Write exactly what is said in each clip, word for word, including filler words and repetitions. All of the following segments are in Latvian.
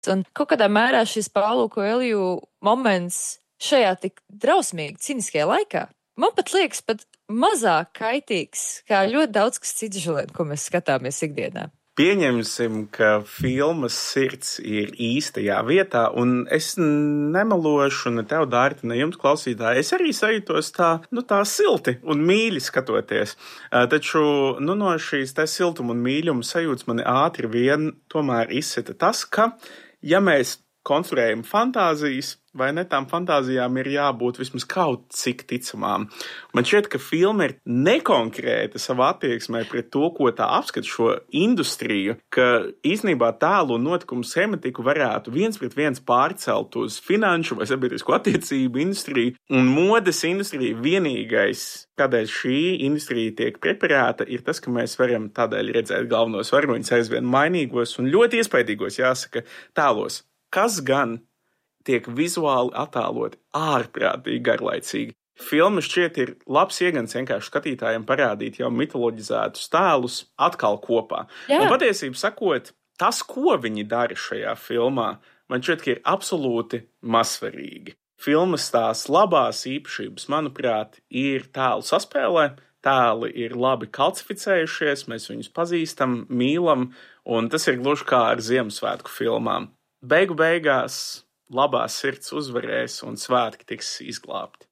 Un kaut kādā mērā šis Paulo Coelho moments šajā tik drausmīgi ciniskajā laikā, man pat liekas pat mazāk kaitīgs, kā ļoti daudz kas cits, Žulien, ko mēs skatāmies ikdienā. Pieņemsim, ka filmas sirds ir īstajā vietā, un es nemelošu ne tev, Dārta, ne jums, klausītāji. Es arī sajūtos tā, nu tā silti un mīļi skatoties. Taču, nu no šīs te siltuma un mīļuma sajūtas mani ātri vien tomēr izsita tas, ka, ja mēs konstruējam fantāzijas, vai ne, tām fantāzijām ir jābūt vismaz kaut cik ticamām. Man šķiet, ka filma ir nekonkrēta savā attieksmē pret to, ko tā apskata šo industriju, ka īstenībā tēlu un notikumu sematiku varētu viens pret viens pārcelt uz finanšu vai sabiedrisko attiecību industriju, un modes industrija vienīgais, kādēļ šī industrija tiek preparēta, ir tas, ka mēs varam tādēļ redzēt galvenos varoņus aizvien mainīgos un ļoti iespaidīgos, jāsaka, tēlos. Kas gan tiek vizuāli attēloti ārprātīgi garlaicīgi. Filma šķiet ir labs iegans vienkārši skatītājiem parādīt jau mitoloģizētus tēlus atkal kopā. Jā. Un patiesību sakot, tas, ko viņi dara šajā filmā, man šķiet, ka ir absolūti mazsvarīgi. Filmas tās labās īpašības, manuprāt, ir tēlu saspēlē. Tēli ir labi kalcificējušies, mēs viņus pazīstam, mīlam, un tas ir gluži kā ar Ziemassvētku filmām. Beigu beigās labā sirds uzvarēs un svētki tiks izglābti.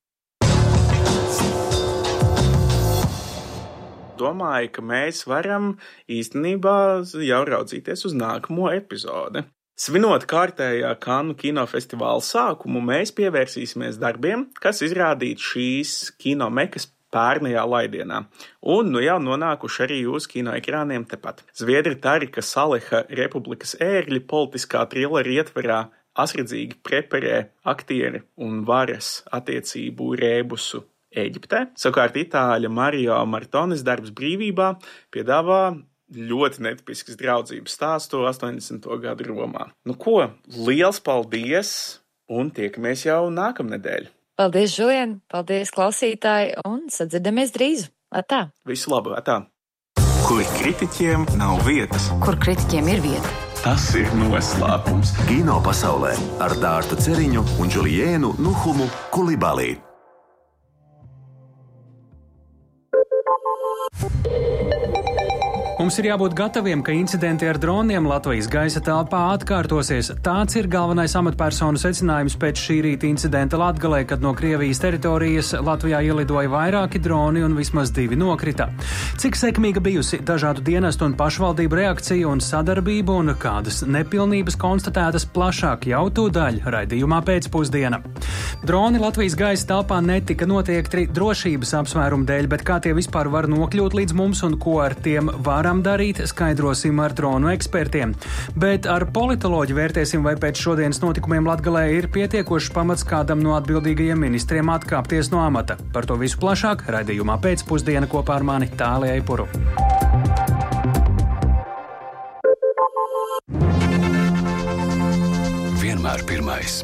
Domāju, ka mēs varam īstenībā jau raudzīties uz nākamo epizodi. Svinot kārtējā Kannu kinofestivāla sākumu, mēs pievērsīsimies darbiem, kas izrādīti šīs kinomekas pērnajā laidienā, un nu jau nonākuši arī uz kinoekrāniem tepat. Zviedri Tarika Saleha Republikas ērgļi politiskā trileri ietverā asredzīgi preparē aktieri un varas attiecību rēbusu Ēģiptē. Savukārt itāļa Mario Martones darbs Brīvībā piedāvā ļoti netipisks draudzības stāstu astoņdesmito gadu Romā. Nu ko, liels paldies un tiekamies jau nākamnedēļ. Paldies, Žulien, paldies, klausītāji, un sadzirdamies drīz. Atā. Visu labu, atā. Kur kritiķiem nav vietas. Kur kritiķiem ir vieta. Tas ir noslēpums. Kino pasaulē ar Dārtu Ceriņu un Džuliēnu Nuhumu Kulibalī. Mums ir jābūt gataviem, ka incidenti ar droniem Latvijas gaisa telpā atkārtosies. Tāds ir galvenais amatpersonu secinājums pēc šī rīta incidenta Latgalē, kad no Krievijas teritorijas Latvijā ielidoja vairāki droni un vismaz divi nokrita. Cik sekmīga bijusi dažādu dienestu un pašvaldību reakcija un sadarbība un kādas nepilnības konstatētas plašāk jau tūdaļ raidījumā pēcpusdiena. Droni Latvijas gaisa telpā netika notiekti drošības apsvērumu dēļ, bet kā tie vispār var nokļūt līdz mums un ko ar tiem varam darīt, skaidrosim ar dronu ekspertiem. Bet ar politoloģi vērtēsim, vai pēc šodienas notikumiem Latgalē ir pietiekošs pamats kādam no atbildīgajiem ministriem atkāpties no amata. Par to visu plašāk raidījumā pēcpusdiena kopā ar mani Tāli Eipuru. Vienmēr pirmais.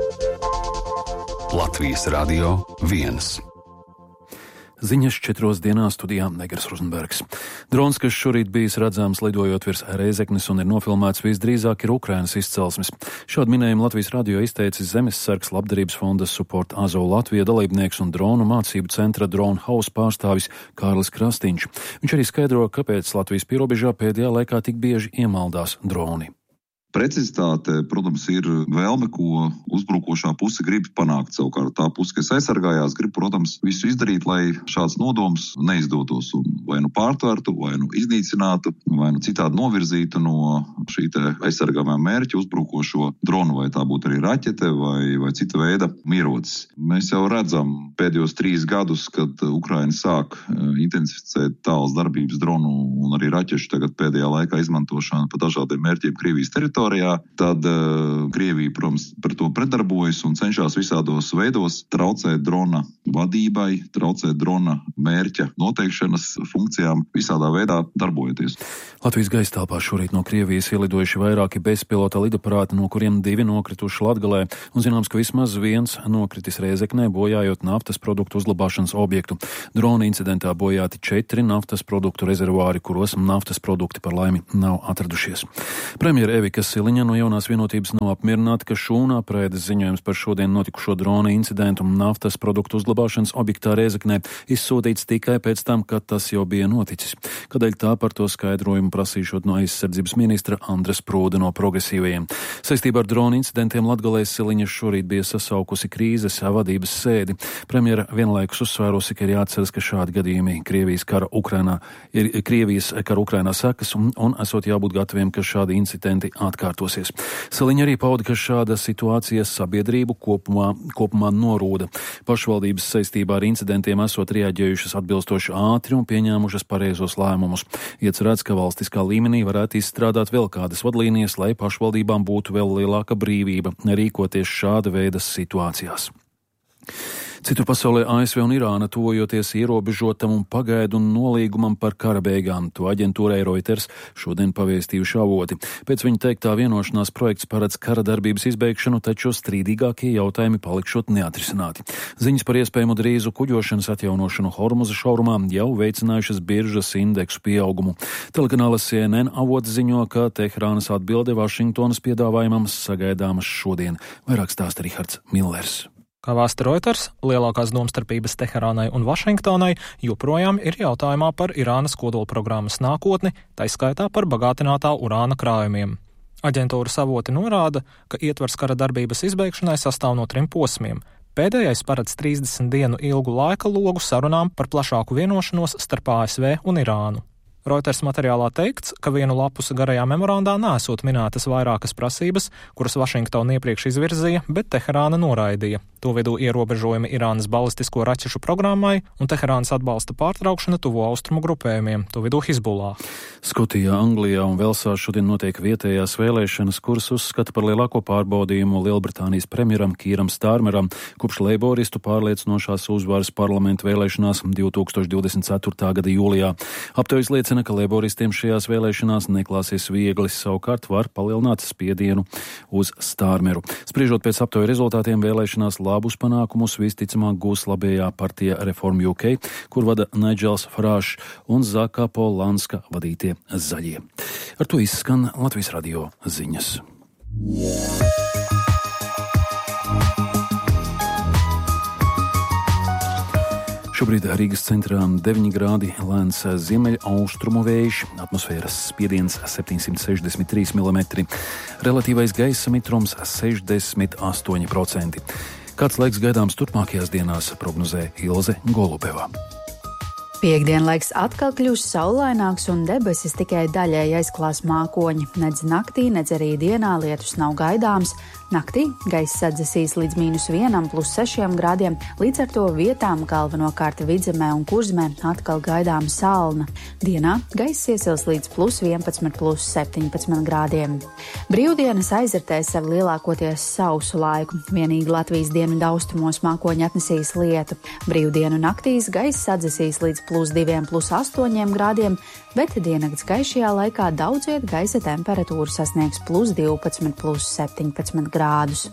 Latvijas radio viens. Ziņas četros dienās studijā Negers Rozenbergs. Drons, kas šorīt bijis redzams lidojot virs Rēzeknes un ir nofilmēts, visdrīzāk ir Ukrainas izcelsmes. Šādu minējumu Latvijas radio izteicis Zemessargs labdarības fonda Support Azo Latvija dalībnieks un dronu mācību centra Drone House pārstāvis Kārlis Krastīņš. Viņš arī skaidro, kāpēc Latvijas pierobežā pēdējā laikā tik bieži iemaldās droni. Precizitāte, protams, ir vēlme, ko uzbrukošā puse grib panākt. Savukārt tā puse, kas aizsargājās, grib, protams, visu izdarīt, lai šāds nodoms neizdotos un vai nu pārtvertu, vai nu iznīcinātu, vai nu citādi novirzītu no šī te aizsargājumā mērķa uzbrukošo dronu, vai tā būtu arī raķete vai, vai cita veida ierocis. Mēs jau redzam pēdējos trīs gadus, kad Ukraina sāk intensificēt tāls darbības dronu un arī raķešu tagad pēdējā laikā izmantošanu pa dažādiem mērķiem Krievijas teritorijā. Tad uh, Krievija, protams, par to pretdarbojas un cenšas visādos veidos traucēt drona vadībai, traucēt drona mērķa noteikšanas funkcijām, visādā veidā darbojoties. Latvijas gaisa telpā šorīt no Krievijas ielidojuši vairāki bezpilota lidaparāti, no kuriem divi nokrituši Latgalē, un zināms, ka vismaz viens nokritis Rēzeknē, bojājot naftas produktu uzglabāšanas objektu. Drona incidentā bojāti četri naftas produktu rezervuāri, kuros naftas produkti par laimi nav atradušies. Premjera Evikas Siliņa no Jaunās vienotības nav apmierināta, ka šūnā apraides ziņojums par šodien notikušo drona incidentu un naftas produktu uzglabāšanas objektā Rēzeknē izsūtīts tikai pēc tam, kad tas jau bija noticis. Kādēļ tā par to skaidrojumu prasīšot no aizsardzības ministra Andres Prūda no Progresīvajiem. Saistībā ar drona incidentiem Latgalē Siliņa šorīt bija sasaukusi krīzes vadības sēdi. Premjera vienlaikus uzsvērusi, ka ir jāatceras, ka šādi gadījumi Krievijas kara Ukrainā ir Krievijas kara Ukrainā sekas un, un esot jābūt gataviem, ka šādi incidenti atkārtosies. Siliņa arī pauda, ka šāda situācija sabiedrību kopumā, kopumā norūda. Pašvaldības saistībā ar incidentiem esot reaģējušas atbilstoši ātri un pieņēmušas pareizos lēmumus. Iecerēts, ka valstiskā līmenī varētu izstrādāt vēl kādas vadlīnijas, lai pašvaldībām būtu vēl lielāka brīvība rīkoties šāda veida situācijās. Citur pasaulē A S V un Irāna tuvojoties ierobežotam un pagaidu un nolīgumam par kara beigām. To aģentūrai Reuters šodien pavēstījuši avoti. Pēc viņa teiktā vienošanās projekts paredz kara darbības izbeigšanu, taču strīdīgākie jautājumi palikšot neatrisināti. Ziņas par iespējamu drīzu kuģošanas atjaunošanu Hormuza šaurumā jau veicinājušas biržas indeksu pieaugumu. Telekanāla C N N avots ziņo, ka Teherānas atbilde Vašingtonas piedāvājumam sagaidāmas šodien. Vairāk stāsta Rihards Millers. Kā vēsta Reuters, lielākās domstarpības Teherānai un Vašingtonai joprojām ir jautājumā par Irānas kodolprogrammas nākotni, taiskaitā par bagātinātā urāna krājumiem. Aģentūras avoti norāda, ka ietvers kara darbības izbeigšanai sastāv no trim posmiem. Pēdējais paredz trīsdesmit dienu ilgu laika logu sarunām par plašāku vienošanos starp A S V un Irānu. Reuters materiālā teikts, ka vienu lapusa garajā memorandā nesot minētas vairākas prasības, kuras Vašingtona iepriekš izvirzīja, bet Teherāna noraidīja. To vidū ierobežojumi Irānas balistisko raķešu programmai un Teherānas atbalsta pārtraukšana tuvo austrumu grupējumiem, to vidū Hizbullah. Skotijā, Anglijā un Velsā šodien notiek vietējās vēlēšanas, kuras uzskata par lielāko pārbaudījumu Lielbritānijas premjeram Kīram Stārmeram kopš leiboristu pārliecinošās uzvaras parlamentu vēlēšanās divtūkstoš divdesmit ceturtā gada jūlijā. Aptaujas liecina, ka leiboristiem šajās vēlēšanās neklāsies viegli, savukārt var palielināt spiedienu uz Stārmeru. Spriežot pēc aptauju rezultātiem, vēlēšanās labus panākumus visticamāk gūs labējā partija Reform U K, kur vada Nigels Farāžs un Zaka Polanska vadītie zaļie. Ar to izskan Latvijas radio ziņas. Šobrīd Rīgas centrā deviņi grādi, lēns ziemeļaustrumu vējš, atmosfēras spiediens septiņsimt sešdesmit trīs milimetri, relatīvais gaisa mitrums sešdesmit astoņi procenti. Kāds laiks gaidāms turpmākajās dienās, prognozē Ilze Golubeva. Piektdienlaiks atkal kļūs saulaināks un debesis tikai daļēji aizklās mākoņi. Nedz naktī, nedz arī dienā lietus nav gaidāms. Naktī gaiss sadzesīs līdz mīnus vienam plus sešiem grādiem, līdz ar to vietām galvenokārt Vidzemē un Kurzemē atkal gaidām salna. Dienā gaiss iesils līdz plus vienpadsmit plus septiņpadsmit grādiem. Brīvdienas aizritēs ar lielākoties sausu laiku. Vienīgi Latvijas dienvidu austrumos mākoņi atnesīs lietu. Brīvdienu naktīs gaiss sadzesīs līdz plus diviem plus astoņiem grādiem, bet diennakts gaišajā laikā daudz viet gaisa temperatūra sasniegs plus divpadsmit plus septiņpadsmit grādus.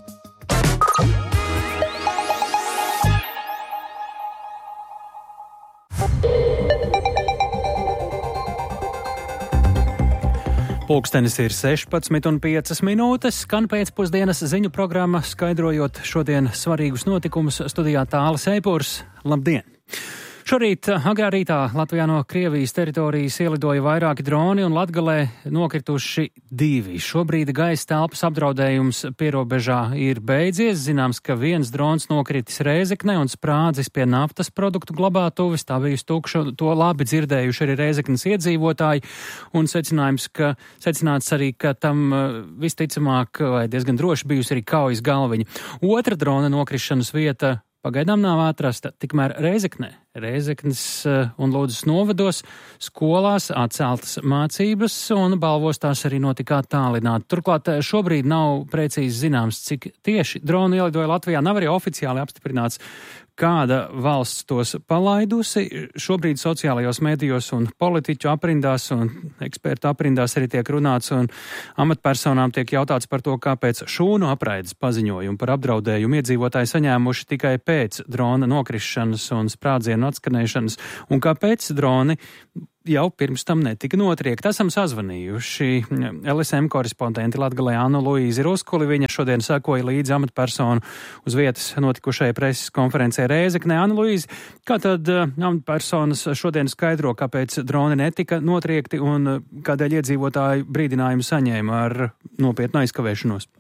Pulkstenis ir sešpadsmit un piecas minūtes, skan pēcpusdienas ziņu programma, skaidrojot šodien svarīgus notikumus. Studijā Tālis Eipurs. Labdien! Šorīt agrā rītā Latvijā no Krievijas teritorijas ielidoja vairāki droni un Latgalē nokrituši divi. Šobrīd gaisa telpas apdraudējums pierobežā ir beidzies. Zināms, ka viens drons nokritis Rēzeknē un sprādzis pie naftas produktu glabātuves. Tā bija tukša, to labi dzirdējuši arī Rēzeknes iedzīvotāji. Un secinājums, ka, secināts arī, ka tam visticamāk vai diezgan droši bijusi arī kaujas galviņa. Otra drona nokrišanas vieta pagaidām nav atrasta, tikmēr Rēzeknē. Rēzeknes un Lūdzes novados skolās atceltas mācības un balvos tās arī notika attālināti. Turklāt šobrīd nav precīzi zināms, cik tieši droni ielidoja Latvijā. Nav arī oficiāli apstiprināts, kāda valsts tos palaidusi. Šobrīd sociālajos medijos un politiķu aprindās un ekspertu aprindās arī tiek runāts un amatpersonām tiek jautāts par to, kāpēc šūnu apraides paziņojumu par apdraudējumu iedzīvotāji saņēmuši tikai pēc drona nokrišanas un sprādzienu atskanēšanas un kāpēc droni jau pirms tam netika notriekt. Esam sazvanījuši L S M korespondenti Latgalē Annu Luīzi Ruskuli. Viņa šodien sakoja līdzi amatpersonu uz vietas notikušajai preses konferencē Rēzeknē. Anna Luīzi, kā tad amatpersonas šodien skaidro, kāpēc droni netika notriekti un kādēļ iedzīvotāji brīdinājumu saņēma ar nopietnu aizkavēšanos?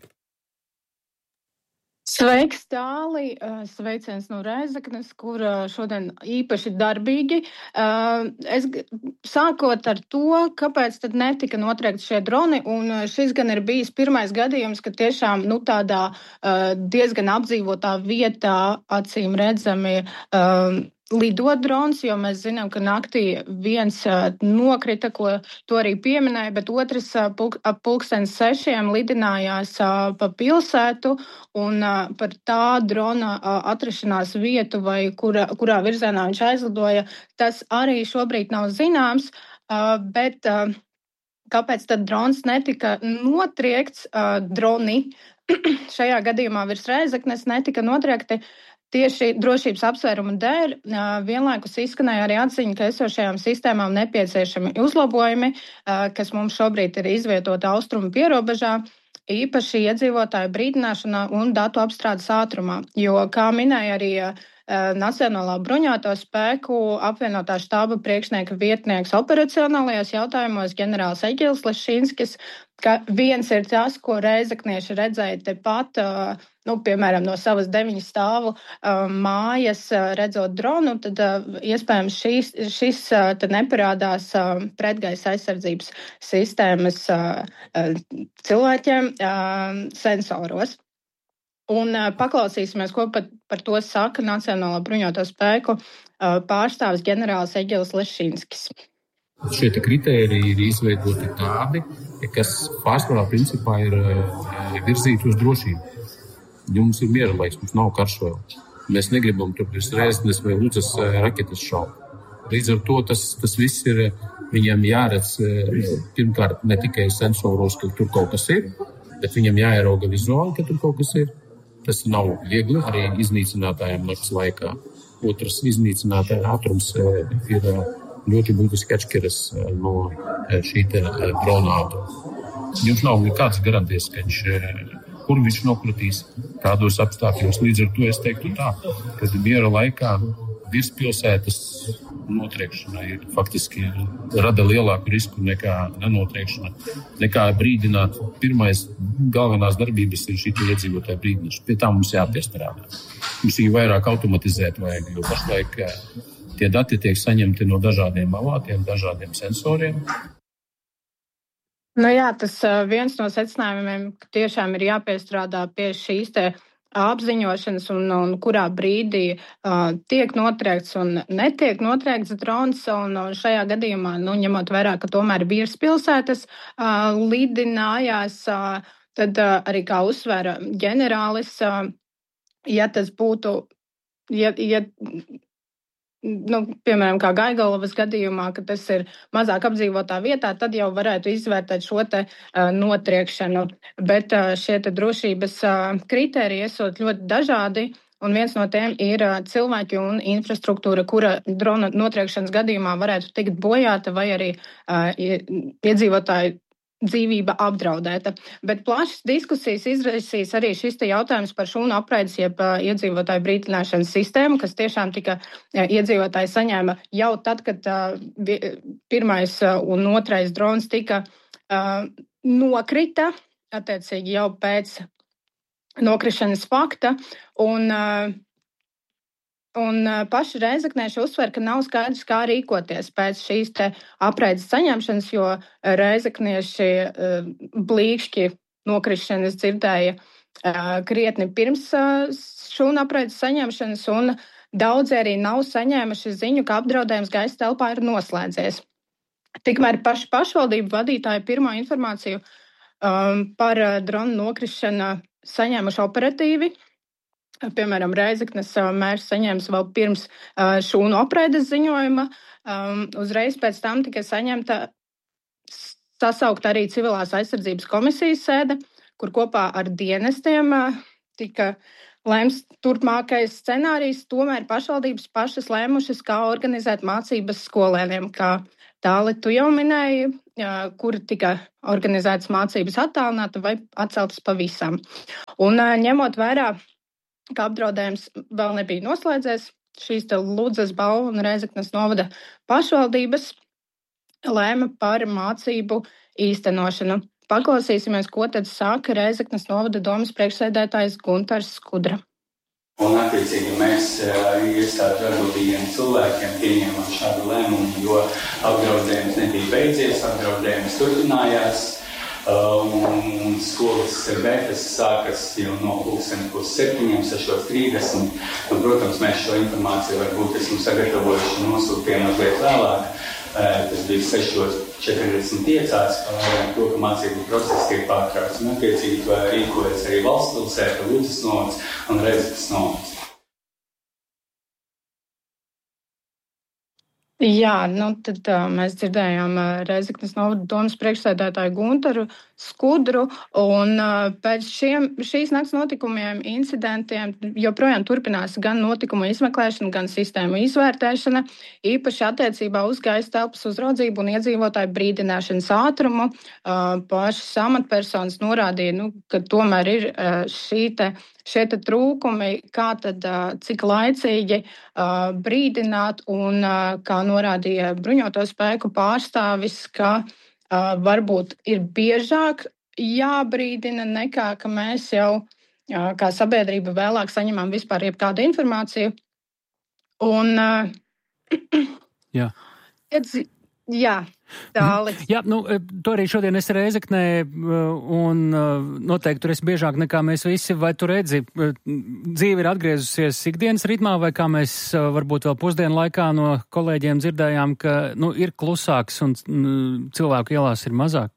Sveiks, Tāli! Sveiciens no Rēzeknes, kur šodien īpaši darbīgi. Es sākot ar to, kāpēc tad netika notriekti šie droni, un šis gan ir bijis pirmais gadījums, ka tiešām nu, tādā diezgan apdzīvotā vietā acīm redzami lidot drons, jo mēs zinām, ka naktī viens nokrita, ko to arī pieminēja, bet otrs pulk, ap pulkstens sešiem lidinājās pa pilsētu, un par tā drona atrašanās vietu vai kurā, kurā virzienā viņš aizlidoja, tas arī šobrīd nav zināms, bet kāpēc tad drons netika notriekts, droni šajā gadījumā virs Rēzeknes netika notriekti, tieši drošības apsvērumu dēļ vienlaikus izskanēja arī atziņa, ka esošajām sistēmām nepieciešami uzlabojumi, kas mums šobrīd ir izvietota austrumu pierobežā, īpaši iedzīvotāju brīdināšanā un datu apstrādes ātrumā. Jo, kā minēja arī Nacionālā bruņoto spēku apvienotā štāba priekšnieka vietnieks operacionālajos jautājumos ģenerālis Eģils Lešinskis, ka viens ir tas, ko rēzeknieši redzēja tepat, nu, piemēram, no savas deviņu stāvu mājas redzot dronu, tad iespējams šis, šis tad neparādās pretgaisa aizsardzības sistēmas cilvēkiem sensoros. Un uh, paklausīsimies, ko pat par to saka Nacionālā bruņoto spēku uh, pārstāvis ģenerālis Eģils Lešinskis. Šie kritēriji ir izveidoti tādi, kas pārsvarā principā ir virzīti uz drošību. Jums ir miera laiks, mums nav karš vēl. Mēs negribam tur virs Rēzeknes vai Ludzas raketas šaut. Līdz ar to tas, tas viss ir viņam jāredz pirmkārt ne tikai sensoros, ka tur kaut kas ir, bet viņam jāierauga vizuāli, ka tur kaut kas ir. Tas nav viegli arī iznīcinātājiem nakts laikā. Otrs iznīcinātāja ātrums ir ļoti būtiski atšķiras no šī te drona ātruma. Jums nav nekāds garantijas, ka viņš, kur viņš nokritīs, kādos apstākļos. Līdz ar to es teiktu tā, ka miera laikā virs pilsētas notriekšana ir faktiski rada lielāku risku nekā nenotriekšana, nekā brīdināt. Pirmais galvenās darbības ir šī iedzīvotāja brīdināšana. Pie tā mums jāpiestrādā. Mums viņu vairāk automatizēt vajag, jo pašlaik tie dati tiek saņemti no dažādiem avātiem, dažādiem sensoriem. Nu jā, tas viens no secinājumiem, ka tiešām ir jāpiestrādā pie šīs te apziņošanas un, un kurā brīdī uh, tiek notriekts un netiek notriekts drons. Un, un šajā gadījumā, nu, ņemot vērā, ka tomēr virs pilsētas uh, lidinājās, uh, tad uh, arī kā uzsvēra ģenerālis, uh, ja tas būtu, ja, ja, nu, piemēram, kā Gaigalavas gadījumā, ka tas ir mazāk apdzīvotā vietā, tad jau varētu izvērtēt šo te uh, notriekšanu. Bet uh, šie te drošības uh, kritēriji esot ļoti dažādi, un viens no tiem ir uh, cilvēki un infrastruktūra, kura drona notriekšanas gadījumā varētu tikt bojāta vai arī uh, iedzīvotāju dzīvība apdraudēta. Bet plašas diskusijas izraisīs arī šis te jautājums par šūnu apraides jeb uh, iedzīvotāju brīdināšanas sistēmu, kas tiešām tika uh, iedzīvotāji saņēma jau tad, kad uh, pirmais uh, un otrais drons tika uh, nokrita, attiecīgi jau pēc nokrišanas fakta. Un, uh, Un paši rēzeknieši uzsver, ka nav skaidrs, kā rīkoties pēc šīs te apraides saņemšanas, jo rēzeknieši uh, blīkšķi nokrišanas dzirdēja uh, krietni pirms uh, šūnu apraides saņemšanas, un daudzi arī nav saņēmuši ziņu, ka apdraudējums gaisa telpā ir noslēdzies. Tikmēr paši pašvaldību vadītāji pirmo informāciju um, par uh, dronu nokrišanu saņēmuši operatīvi. Piemēram, Rēzeknes mērs saņēmis vēl pirms uh, šūnu apraides ziņojuma. Um, uzreiz pēc tam tika saņemta sasaukt arī civilās aizsardzības komisijas sēde, kur kopā ar dienestiem uh, tika lēms turpmākais scenārijs. Tomēr pašvaldības pašas lēmušas, kā organizēt mācības skolēniem, kā Tāli tu jau minēji, kur tika organizētas mācības attālināti vai atceltas pavisam. Un ņemot vērā, ka apdraudējums vēl nebija noslēdzies, šīs te Ludzas, Balvu un Rēzeknes novada pašvaldības lēma par mācību īstenošanu. Paklausīsimies, ko tad sāka Rēzeknes novada domas priekšsēdētājs Guntars Skudra. Un attiecīgi mēs iestāžu atbildīgiem cilvēkiem pieņēmām šādu lēmumu, jo apdraudējums nebija beidzies, apdraudējums turpinājās. Un skolas bētas sākas jau no pulksten pus septiņiem, sešos trīsdesmit. Un, protams, mēs šo informāciju varbūt esmu sagatavojuši un nosūtījām mazliet vēlāk. Tas bija sešos četrdesmit piecās, to, ka mācību process tiek pārtraucis. Un attiecīgi to rīkojas arī valsts pilsēta, Ludzas novads un Rēzeknes novads. Jā, nu tad uh, mēs dzirdējām uh, Rēzeknes novada domas priekšsēdētāju Guntaru Skudru, un uh, pēc šiem, šīs nakts notikumiem, incidentiem joprojām turpinās gan notikumu izmeklēšana, gan sistēmu izvērtēšana, īpaši attiecībā uz gaisa telpas uzraudzību un iedzīvotāju brīdināšanas ātrumu. Uh, pašas amatpersonas norādīja, nu, ka tomēr ir uh, šī te Šie te trūkumi, kā tad, cik laicīgi uh, brīdināt un, uh, kā norādīja bruņoto spēku pārstāvis, ka uh, varbūt ir biežāk jābrīdina nekā, ka mēs jau uh, kā sabiedrība vēlāk saņemam vispār jebkādu informāciju. Un, uh, jā. Jā. Tāli. Jā, nu, to arī šodien es Rēzeknē un noteikti tur esi biežāk nekā mēs visi, vai tu redzi, dzīve ir atgriezusies ikdienas ritmā, vai kā mēs varbūt vēl pusdienu laikā no kolēģiem dzirdējām, ka, nu, ir klusāks un cilvēku ielās ir mazāk?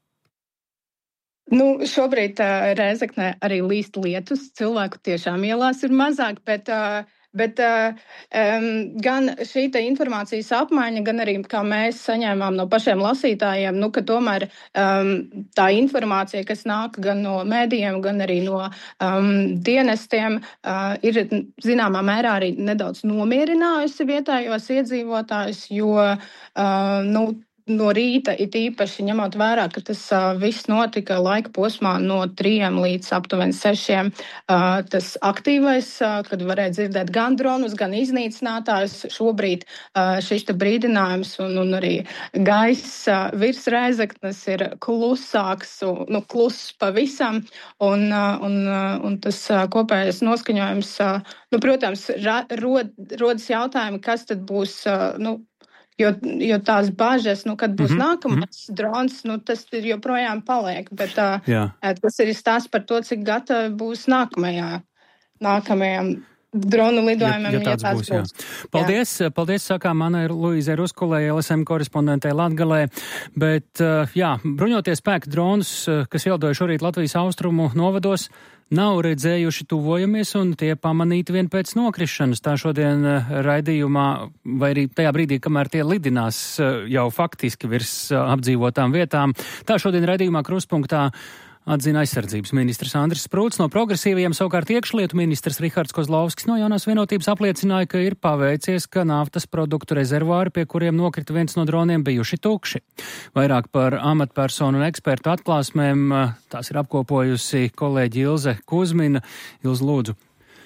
Nu, šobrīd uh, Rēzeknē arī līst lietus, cilvēku tiešām ielās ir mazāk, bet uh, Bet uh, um, gan šī informācijas apmaiņa, gan arī, kā mēs saņēmām no pašiem lasītājiem, nu, ka tomēr um, tā informācija, kas nāk gan no mēdījiem, gan arī no um, dienestiem, uh, ir zināmā mērā arī nedaudz nomierinājusi vietējos iedzīvotājus, jo uh, nu, no rīta it īpaši ņemot vērā, ka tas uh, viss notika laika posmā no trījiem līdz aptuveni sešiem. Uh, tas aktīvais, uh, kad varēja dzirdēt gan dronus, gan iznīcinātājus. Šobrīd uh, šis te brīdinājums un, un arī gaiss uh, virs Rēzeknes ir klusāks, nu, kluss pavisam. Un, uh, un, uh, un tas uh, kopējais noskaņojums, uh, nu, protams, ra, rod, rodas jautājumi, kas tad būs, uh, nu, Jo, jo tās bažas, nu, kad būs mm-hmm. nākamais drons, nu, tas ir joprojām paliek, bet uh, tas ir stāsts par to, cik gatavi būs nākamajā, nākamajām dronu lidojumiem. Ja, ja tāds ja būs, būs. Jā. Paldies, jā. paldies, sakām Anai Luīzai Ruskulei, L S M korespondentei Latgalē, bet, uh, jā, bruņotie spēki dronus, kas ielidoja šorīt Latvijas austrumu novados, nav redzējuši tuvojamies un tie pamanīti vien pēc nokrišanas. Tā šodien raidījumā, vai arī tajā brīdī, kamēr tie lidinās jau faktiski virs apdzīvotām vietām, tā šodien raidījumā Kruspunktā atzina aizsardzības ministrs Andris Sprūts. No progresīvajiem savukārt iekšlietu ministrs Rihards Kozlovskis no Jaunās vienotības apliecināja, ka ir paveicies, ka naftas produktu rezervāri, pie kuriem nokrita viens no droniem, bijuši tukši. Vairāk par amatpersonu un ekspertu atklāsmēm tās ir apkopojusi kolēģi Ilze Kuzmina. Ilze, lūdzu.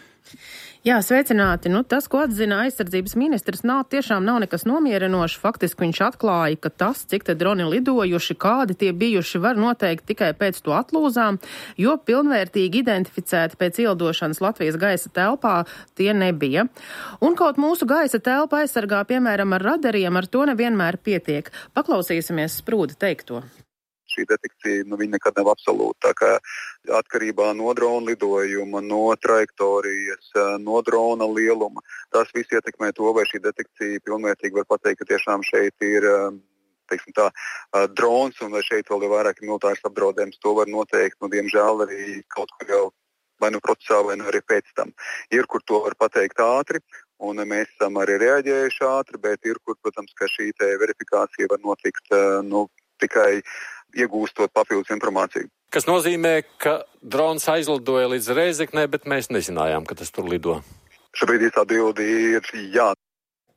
Jā, sveicināti. Nu, tas, ko atzina aizsardzības ministrs, nav tiešām nav nekas nomierinošs. Faktiski viņš atklāja, ka tas, cik te droni lidojuši, kādi tie bijuši, var noteikt tikai pēc to atlūzām, jo pilnvērtīgi identificēti pēc ielidošanas Latvijas gaisa telpā tie nebija. Un kaut mūsu gaisa telpa aizsargā, piemēram, ar radariem, ar to nevienmēr pietiek. Paklausīsimies Sprūda teikto. Šī detekcija, nu, viņa nekad nav absolūta. Tā kā atkarībā no drona lidojuma, no trajektorijas, no drona lieluma, tas viss ietekmē to, vai šī detekcija pilnvērtīgi var pateikt, ka tiešām šeit ir, teiksim tā, drons un vai šeit vēl ir vairāk militārs apdraudējums. To var noteikt, nu, diemžēl arī kaut kur jau vai nu procesā, vai nu arī pēc tam. Ir, kur to var pateikt ātri, un mēs esam arī reaģējuši ātri, bet ir, kur, protams, ka šī te verifikācija var notikt, nu, tikai iegūstot papildus informāciju. Kas nozīmē, ka drons aizlidoja līdz Rēzeknē, bet mēs nezinājām, ka tas tur lido. Šobrīd īsta atbilde ir jā.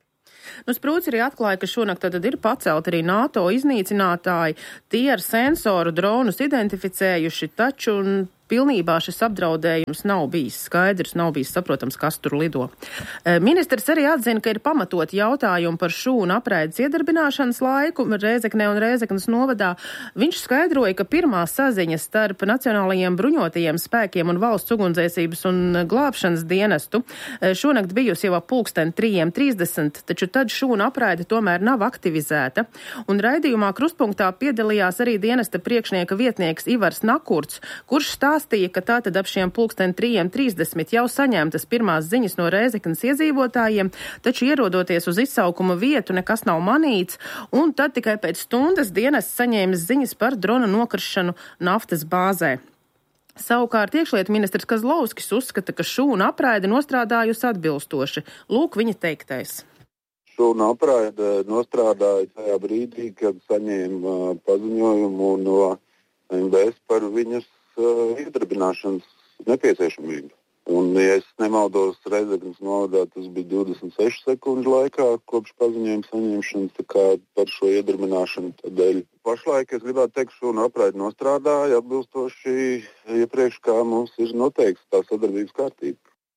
Nu, Sprūds arī atklāja, ka šonakt tad ir pacelt arī NATO iznīcinātāji, tie ar sensoru dronus identificējuši, taču pilnībā šis apdraudējums nav bijis skaidrs, nav bijis saprotams, kas tur lido. Ministrs arī atzina, ka ir pamatot jautājumu par šūnu apraides iedarbināšanas laiku Rēzeknē un Rēzeknes novadā. Viņš skaidroja, ka pirmā saziņa starp Nacionālajiem bruņotajiem spēkiem un valsts ugunsdzēsības un glābšanas dienestu šonakt bijusi jau ap pulksten trījiem trīsdesmit, taču tad šūna apraide tomēr nav aktivizēta. Un raidījumā Krustpunktā piedalījās arī dienesta priekšnieka vietnieks Ivars Nakurts, kurš stāstīja, ka tātad ap šiem pulksten trījiem trīsdesmit jau saņemtas pirmās ziņas no Rēzeknes iedzīvotājiem, taču ierodoties uz izsaukuma vietu nekas nav manīts, un tad tikai pēc stundas dienests saņēmis ziņas par drona nokrišanu naftas bāzē. Savukārt iekšlietu ministrs Kazlovskis uzskata, ka šūna apraide nostrādājusi atbilstoši. Lūk viņa teiktais. Šūna apraide nostrādāja tajā brīdī, kad saņēma paziņojumu no M B S par viņas iedarbināšanas nepieciešamību. Un, ja es nemaldos, Rēzeknes novadā tas bija divdesmit sešu sekundžu laikā kopš paziņojuma saņemšanas, tā kā par šo iedarbināšanu tādēļ. Pašlaik es gribētu teikt, ka šūna apraide nostrādāja atbilstoši iepriekš, kā mums ir noteikts tā sadarbības kārtība.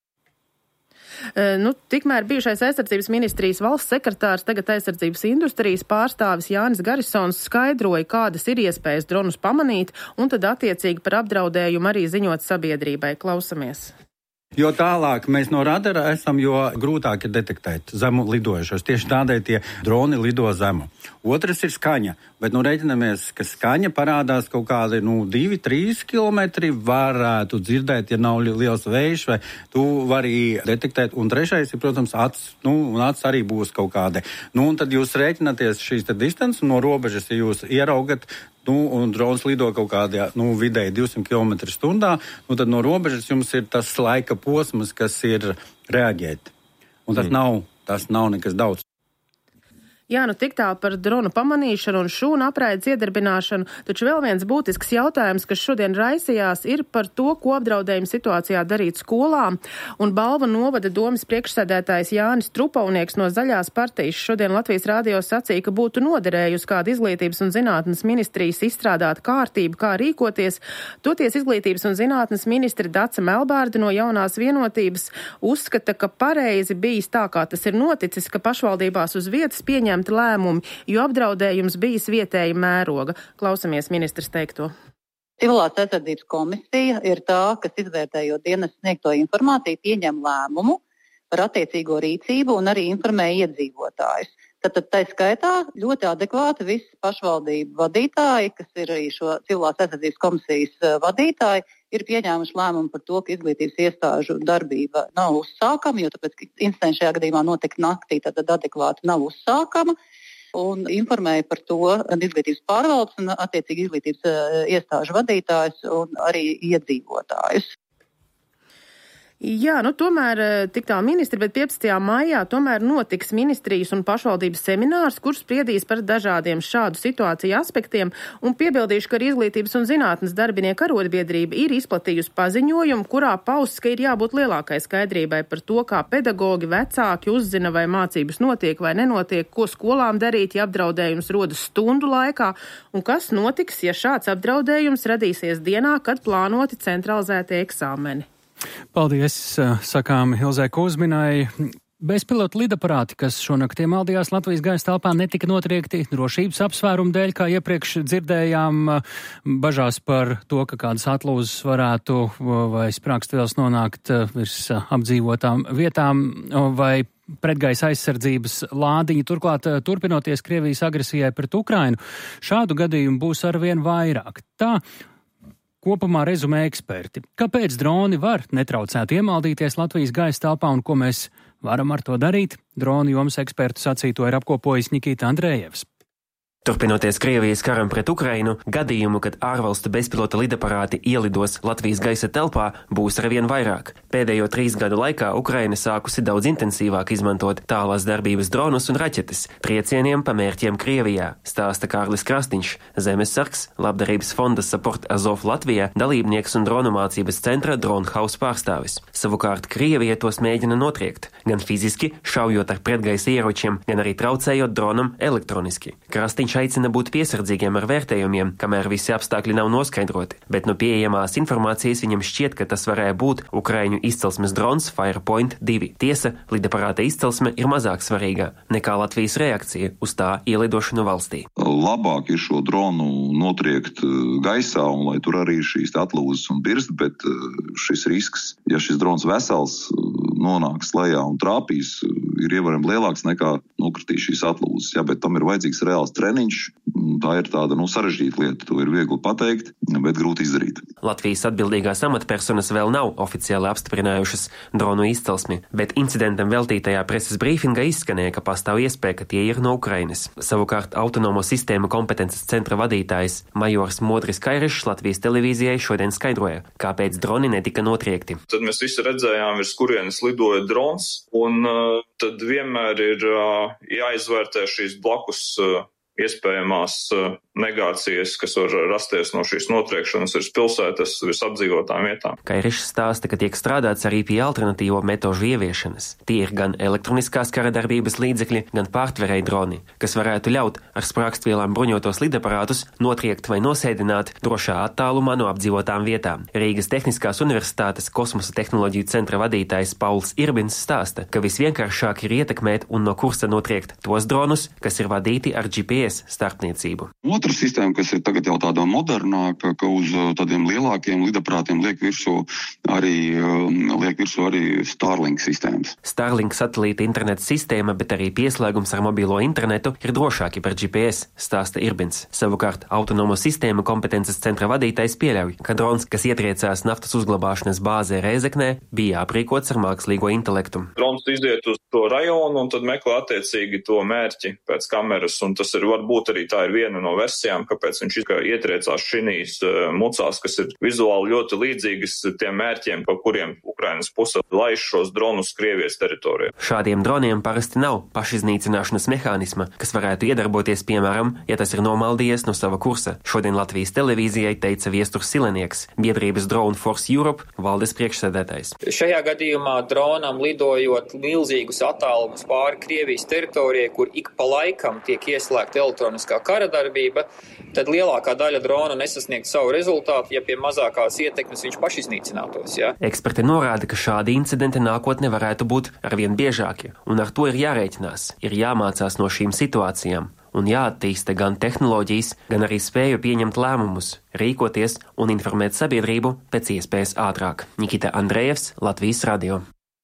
Nu, tikmēr bijušais aizsardzības ministrijas valsts sekretārs, tagad aizsardzības industrijas pārstāvis Jānis Garisons skaidroja, kādas ir iespējas dronus pamanīt un tad attiecīgi par apdraudējumu arī ziņot sabiedrībai. Klausamies. Jo tālāk mēs no radara esam, jo grūtāk ir detektēt zemu lidojušos. Tieši tādēļ tie droni lido zemu. Otrs ir skaņa, bet nu reiķinamies, ka skaņa parādās kaut kādi nu, divi, trīs kilometri, varētu dzirdēt, ja nav liels vējš, vai tu vari detektēt. Un trešais ir, protams, acs, nu, un acs arī būs kaut kādi. Nu, un tad jūs reiķināties šīs te distances no robežas, ja jūs ieraugat, nu, un drons lido kaut kādā, nu, vidēji divsimt kilometru stundā, nu, tad no robežas jums ir tas laika posms, kas ir reaģēt. Un tas mm. nav, tas nav nekas daudz. Jā, nu tik tā par dronu pamanīšanu un šūnu apraides iedarbināšanu, taču vēl viens būtisks jautājums, kas šodien raisījās, ir par to, ko apdraudējuma situācijā darīt skolām, un Balva novada domas priekšsēdētājs Jānis Trupaunieks no Zaļās partijas šodien Latvijas radio sacīja, ka būtu noderējusi kāda izglītības un zinātnes ministrijas izstrādāt kārtību, kā rīkoties. Toties izglītības un zinātnes ministri Dace Melbārde no Jaunās vienotības uzskata, ka pareizi bijis tā, kā tas ir noticis, ka pašvaldībās uz vietas pieņem lēmumi, jo apdraudējums bijis vietēja mēroga. Klausamies ministrs teikto. Civilās aizsardzības komisija ir tā, kas izvērtējot dienas sniegto informāciju, pieņem lēmumu par attiecīgo rīcību un arī informē iedzīvotājus. Tātad tā skaitā ļoti adekvāti visi pašvaldību vadītāji, kas ir arī šo civilās aizsardzības komisijas vadītāji, ir pieņēmuši lēmumu par to, ka izglītības iestāžu darbība nav uzsākama, jo tāpēc, ka incidents šajā gadījumā notika naktī, tad adekvāti nav uzsākama, un informēja par to izglītības pārvaldes un attiecīgi izglītības iestāžu vadītājus un arī iedzīvotājus. Jā, nu tomēr tik tā ministri, bet piecpadsmitajā maijā tomēr notiks ministrijas un pašvaldības seminārs, kur spriedīs par dažādiem šādu situāciju aspektiem, un piebildīšu, ka arī izglītības un zinātnes darbinieku arotbiedrība ir izplatījusi paziņojumu, kurā pausts, ka ir jābūt lielākai skaidrībai par to, kā pedagogi, vecāki uzzina, vai mācības notiek vai nenotiek, ko skolām darīt, ja apdraudējums rodas stundu laikā, un kas notiks, ja šāds apdraudējums radīsies dienā, kad plānoti centralizētie eksāmeni. Paldies, sakām Ilzai Kuzminai. Bezpilotu lidaparāti, kas šonakt iemaldījās Latvijas gaisa telpā, netika notriekti drošības apsvērumu dēļ, kā iepriekš dzirdējām, bažās par to, ka kādas atlūzas varētu vai sprāgstvielas nonākt virs apdzīvotām vietām vai pretgaisa aizsardzības lādiņi. Turklāt, turpinoties Krievijas agresijai pret Ukrainu, šādu gadījumu būs arvien vairāk. Tā kopumā rezumē eksperti. Kāpēc droni var netraucēt iemaldīties Latvijas gaisa telpā un ko mēs varam ar to darīt? Droni jomas ekspertu sacīto ir apkopojis Nikita Andrejevs. Turpinoties Krievijas karam pret Ukrainu, gadījumu, kad ārvalstu bezpilota lidaparāti ielidos Latvijas gaisa telpā, būs arvien vairāk. Pēdējo trīs gadu laikā Ukraina sākusi daudz intensīvāk izmantot tālās darbības dronus un raķetes triecieniem pa mērķiem Krievijā, stāsta Kārlis Krastīņš, Zemessargs, Labdarības fonda Support Azov Latvijā, dalībnieks un dronu mācības centra Dronhaus pārstāvis. Savukārt Krievija tos mēģina notriekt, gan fiziski, šaujot ar pretgaisa ieročiem, gan arī traucējot dronam elektroniski. Krastīņš aicina būt piesardzīgiem ar vērtējumiem, kamēr visi apstākļi nav noskaidroti, bet no pieejamās informācijas viņam šķiet, ka tas varēja būt Ukraiņu izcelsmes drons Firepoint divi. Tiesa, lidaparāta izcelsme ir mazāk svarīga nekā Latvijas reakcija uz tā ielidošanu valstī. Labāk ir šo dronu notriekt gaisā un lai tur arī šīs atlūzas un birst, bet šis risks, ja šis drons vesels nonāks lejā un trāpīs, ir ievērojami lielāks nekā nokritīs šīs atlūzas. Ja, bet tam ir vajadzīgs reāls treniņš. Tā ir tāda nu, sarežģīta lieta. To ir viegli pateikt, bet grūti izdarīt. Latvijas atbildīgās amatpersonas vēl nav oficiāli apstiprinājušas dronu izcelsmi, bet incidentam veltītajā preses brīfingā izskanēja, ka pastāv iespēja, ka tie ir no Ukrainas. Savukārt autonomo sistēmu kompetences centra vadītājs majors Modris Kairišs Latvijas televīzijai šodien skaidroja, kāpēc droni netika notriekti. Tad mēs visi redzējām, virs kurienes lidoja drons, un uh, tad vienmēr ir uh, jāizvērtē šīs blakus uh, iespējamās uh, negācijas, kas var rasties no šīs notriekšanas virs pilsētas, virs apdzīvotām vietām. Kairišs stāsta, ka tiek strādāts arī pie alternatīvo metožu ieviešanas. Tie ir gan elektroniskās kara darbības līdzekļi, gan pārtverēji droni, kas varētu ļaut ar sprākstvielām bruņotos lidaparātus notriekt vai nosēdināt drošā attālumā no apdzīvotām vietām. Rīgas Tehniskās universitātes kosmosa tehnoloģiju centra vadītājs Pauls Irbins stāsta, ka visvienkāršāk ir ietekmēt un no kursa notriekt tos dronus, kas ir vadīti ar G P S starpniecību. Otra sistēma, kas ir tagad jau tāda modernāka, ka uz tādiem lielākiem lidaparātiem liek virsū arī, liek virsū arī Starlink sistēmas. Starlink satelīta interneta sistēma, bet arī pieslēgums ar mobilo internetu ir drošāki par G P S, stāsta Irbins. Savukārt autonomo sistēmu kompetences centra vadītājs pieļauj, ka drons, kas ietriecās naftas uzglabāšanas bāzē Rēzeknē, bija aprīkots ar mākslīgo intelektu. Drons iziet uz to rajonu un tad meklē attiecīgi to mērķi pēc kameras, un tas ir varbūt arī tā ir viena no versijām, kāpēc viņš ietriecās šinīs mucās, kas ir vizuāli ļoti līdzīgas tiem mērķiem, pa kuriem Ukrainas puse laiž šos dronus Krievijas teritorijā. Šādiem droniem parasti nav pašiznīcināšanas mehānisma, kas varētu iedarboties, piemēram, ja tas ir nomaldījies no sava kursa. Šodien Latvijas televīzijai teica Viesturs Silenieks, biedrības Drone Force Europe valdes priekšsēdētājs. Šajā gadījumā dronam lidojot milzīgus attālumus pāri Krievijas teritorijai, kur ik pa laikam tiek ieslēgta elektroniskā kara darbība, tad lielākā daļa drona nesasniegt savu rezultātu, ja pie mazākās ietekmes viņš pašiznīcinātos. Ja? Eksperti norāda, ka šādi incidenti nākotnē varētu būt arvien biežāki, un ar to ir jārēķinās, ir jāmācās no šīm situācijām, un jāattīsta gan tehnoloģijas, gan arī spēju pieņemt lēmumus, rīkoties un informēt sabiedrību pēc iespējas ātrāk. Nikita Andrejevs, Latvijas radio.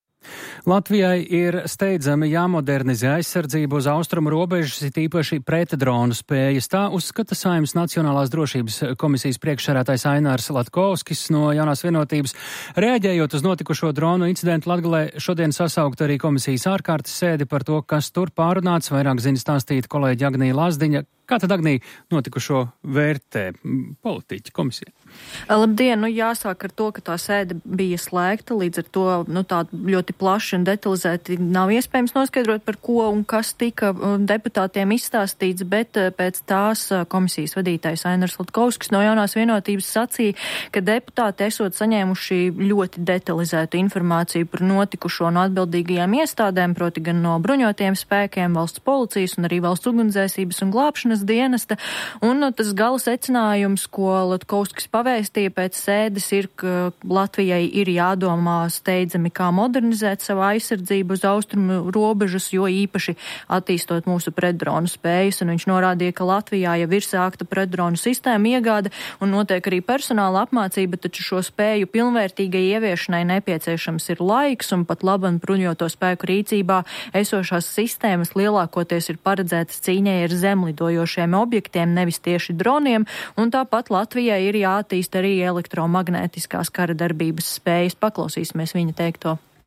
Latvijai ir steidzami jāmodernizē aizsardzību uz austrumu robežas, it īpaši pretdronu spējas. Tā uzskata Saeimas Nacionālās drošības komisijas priekšsēdētājs Ainārs Latkovskis no Jaunās vienotības. Reaģējot uz notikušo dronu incidentu Latgalē, šodien sasaukt arī komisijas ārkārtas sēdi par to, kas tur pārunāts. Vairāk zina stāstīt kolēģi Agnija Lazdiņa. Kā tad, Agnija, notikušo vērtē politiķi komisija? Labdien, nu jāsāk ar to, ka tā sēde bija slēgta, līdz ar to nu, tā ļoti plaši un detalizēti nav iespējams noskaidrot, par ko un kas tika deputātiem izstāstīts, bet pēc tās komisijas vadītājs Ainārs Latkovskis no Jaunās vienotības sacīja, ka deputāti esot saņēmuši ļoti detalizētu informāciju par notikušo no atbildīgajām iestādēm, proti gan no bruņotiem spēkiem, valsts policijas un arī valsts ugunsdzēsības un glābšanas dienesta, un tas gala secinājums, ko Latkovskis pavēstīja pēc sēdes, ir, ka Latvijai ir jādomā steidzami, kā modernizēt savu aizsardzību uz austrumu robežas, jo īpaši attīstot mūsu pretdronu spējas, un viņš norādīja, ka Latvijā jau ir sākta pretdronu sistēma iegāde un notiek arī personāla apmācība, taču šo spēju pilnvērtīgai ieviešanai nepieciešams ir laiks, un pat laban bruņoto spēku rīcībā esošās sistēmas lielākoties ir paredzētas cīņai ar zemlidojošiem objektiem, nevis tieši droniem, un tāpat Latvijai ir jāattīst arī elektromagnētiskās kara darbības spējas. Paklausīsimies viņa teikto.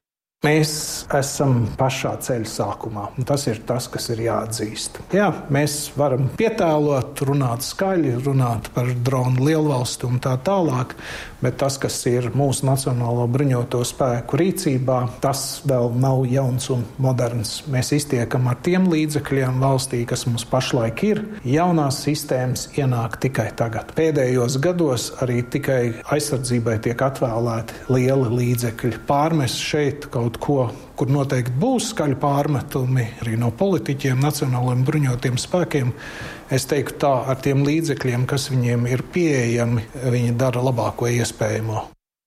Mēs esam pašā ceļa sākumā, un tas ir tas, kas ir jāatzīst. Jā, mēs varam pietēlot, runāt skaļi, runāt par dronu lielvalstu un tā tālāk, bet tas, kas ir mūsu Nacionālo bruņoto spēku rīcībā, tas vēl nav jauns un moderns. Mēs iztiekam ar tiem līdzekļiem valstī, kas mums pašlaik ir. Jaunās sistēmas ienāk tikai tagad. Pēdējos gados arī tikai aizsardzībai tiek atvēlēti lieli līdzekļi. Pārmest šeit kaut ko, kur noteikti būs skaļi pārmetumi arī no politiķiem, nacionālajiem bruņotiem spēkiem. Es teiktu tā, ar tiem līdzekļiem, kas viņiem ir pieejami, viņi dara labāko iespējamo.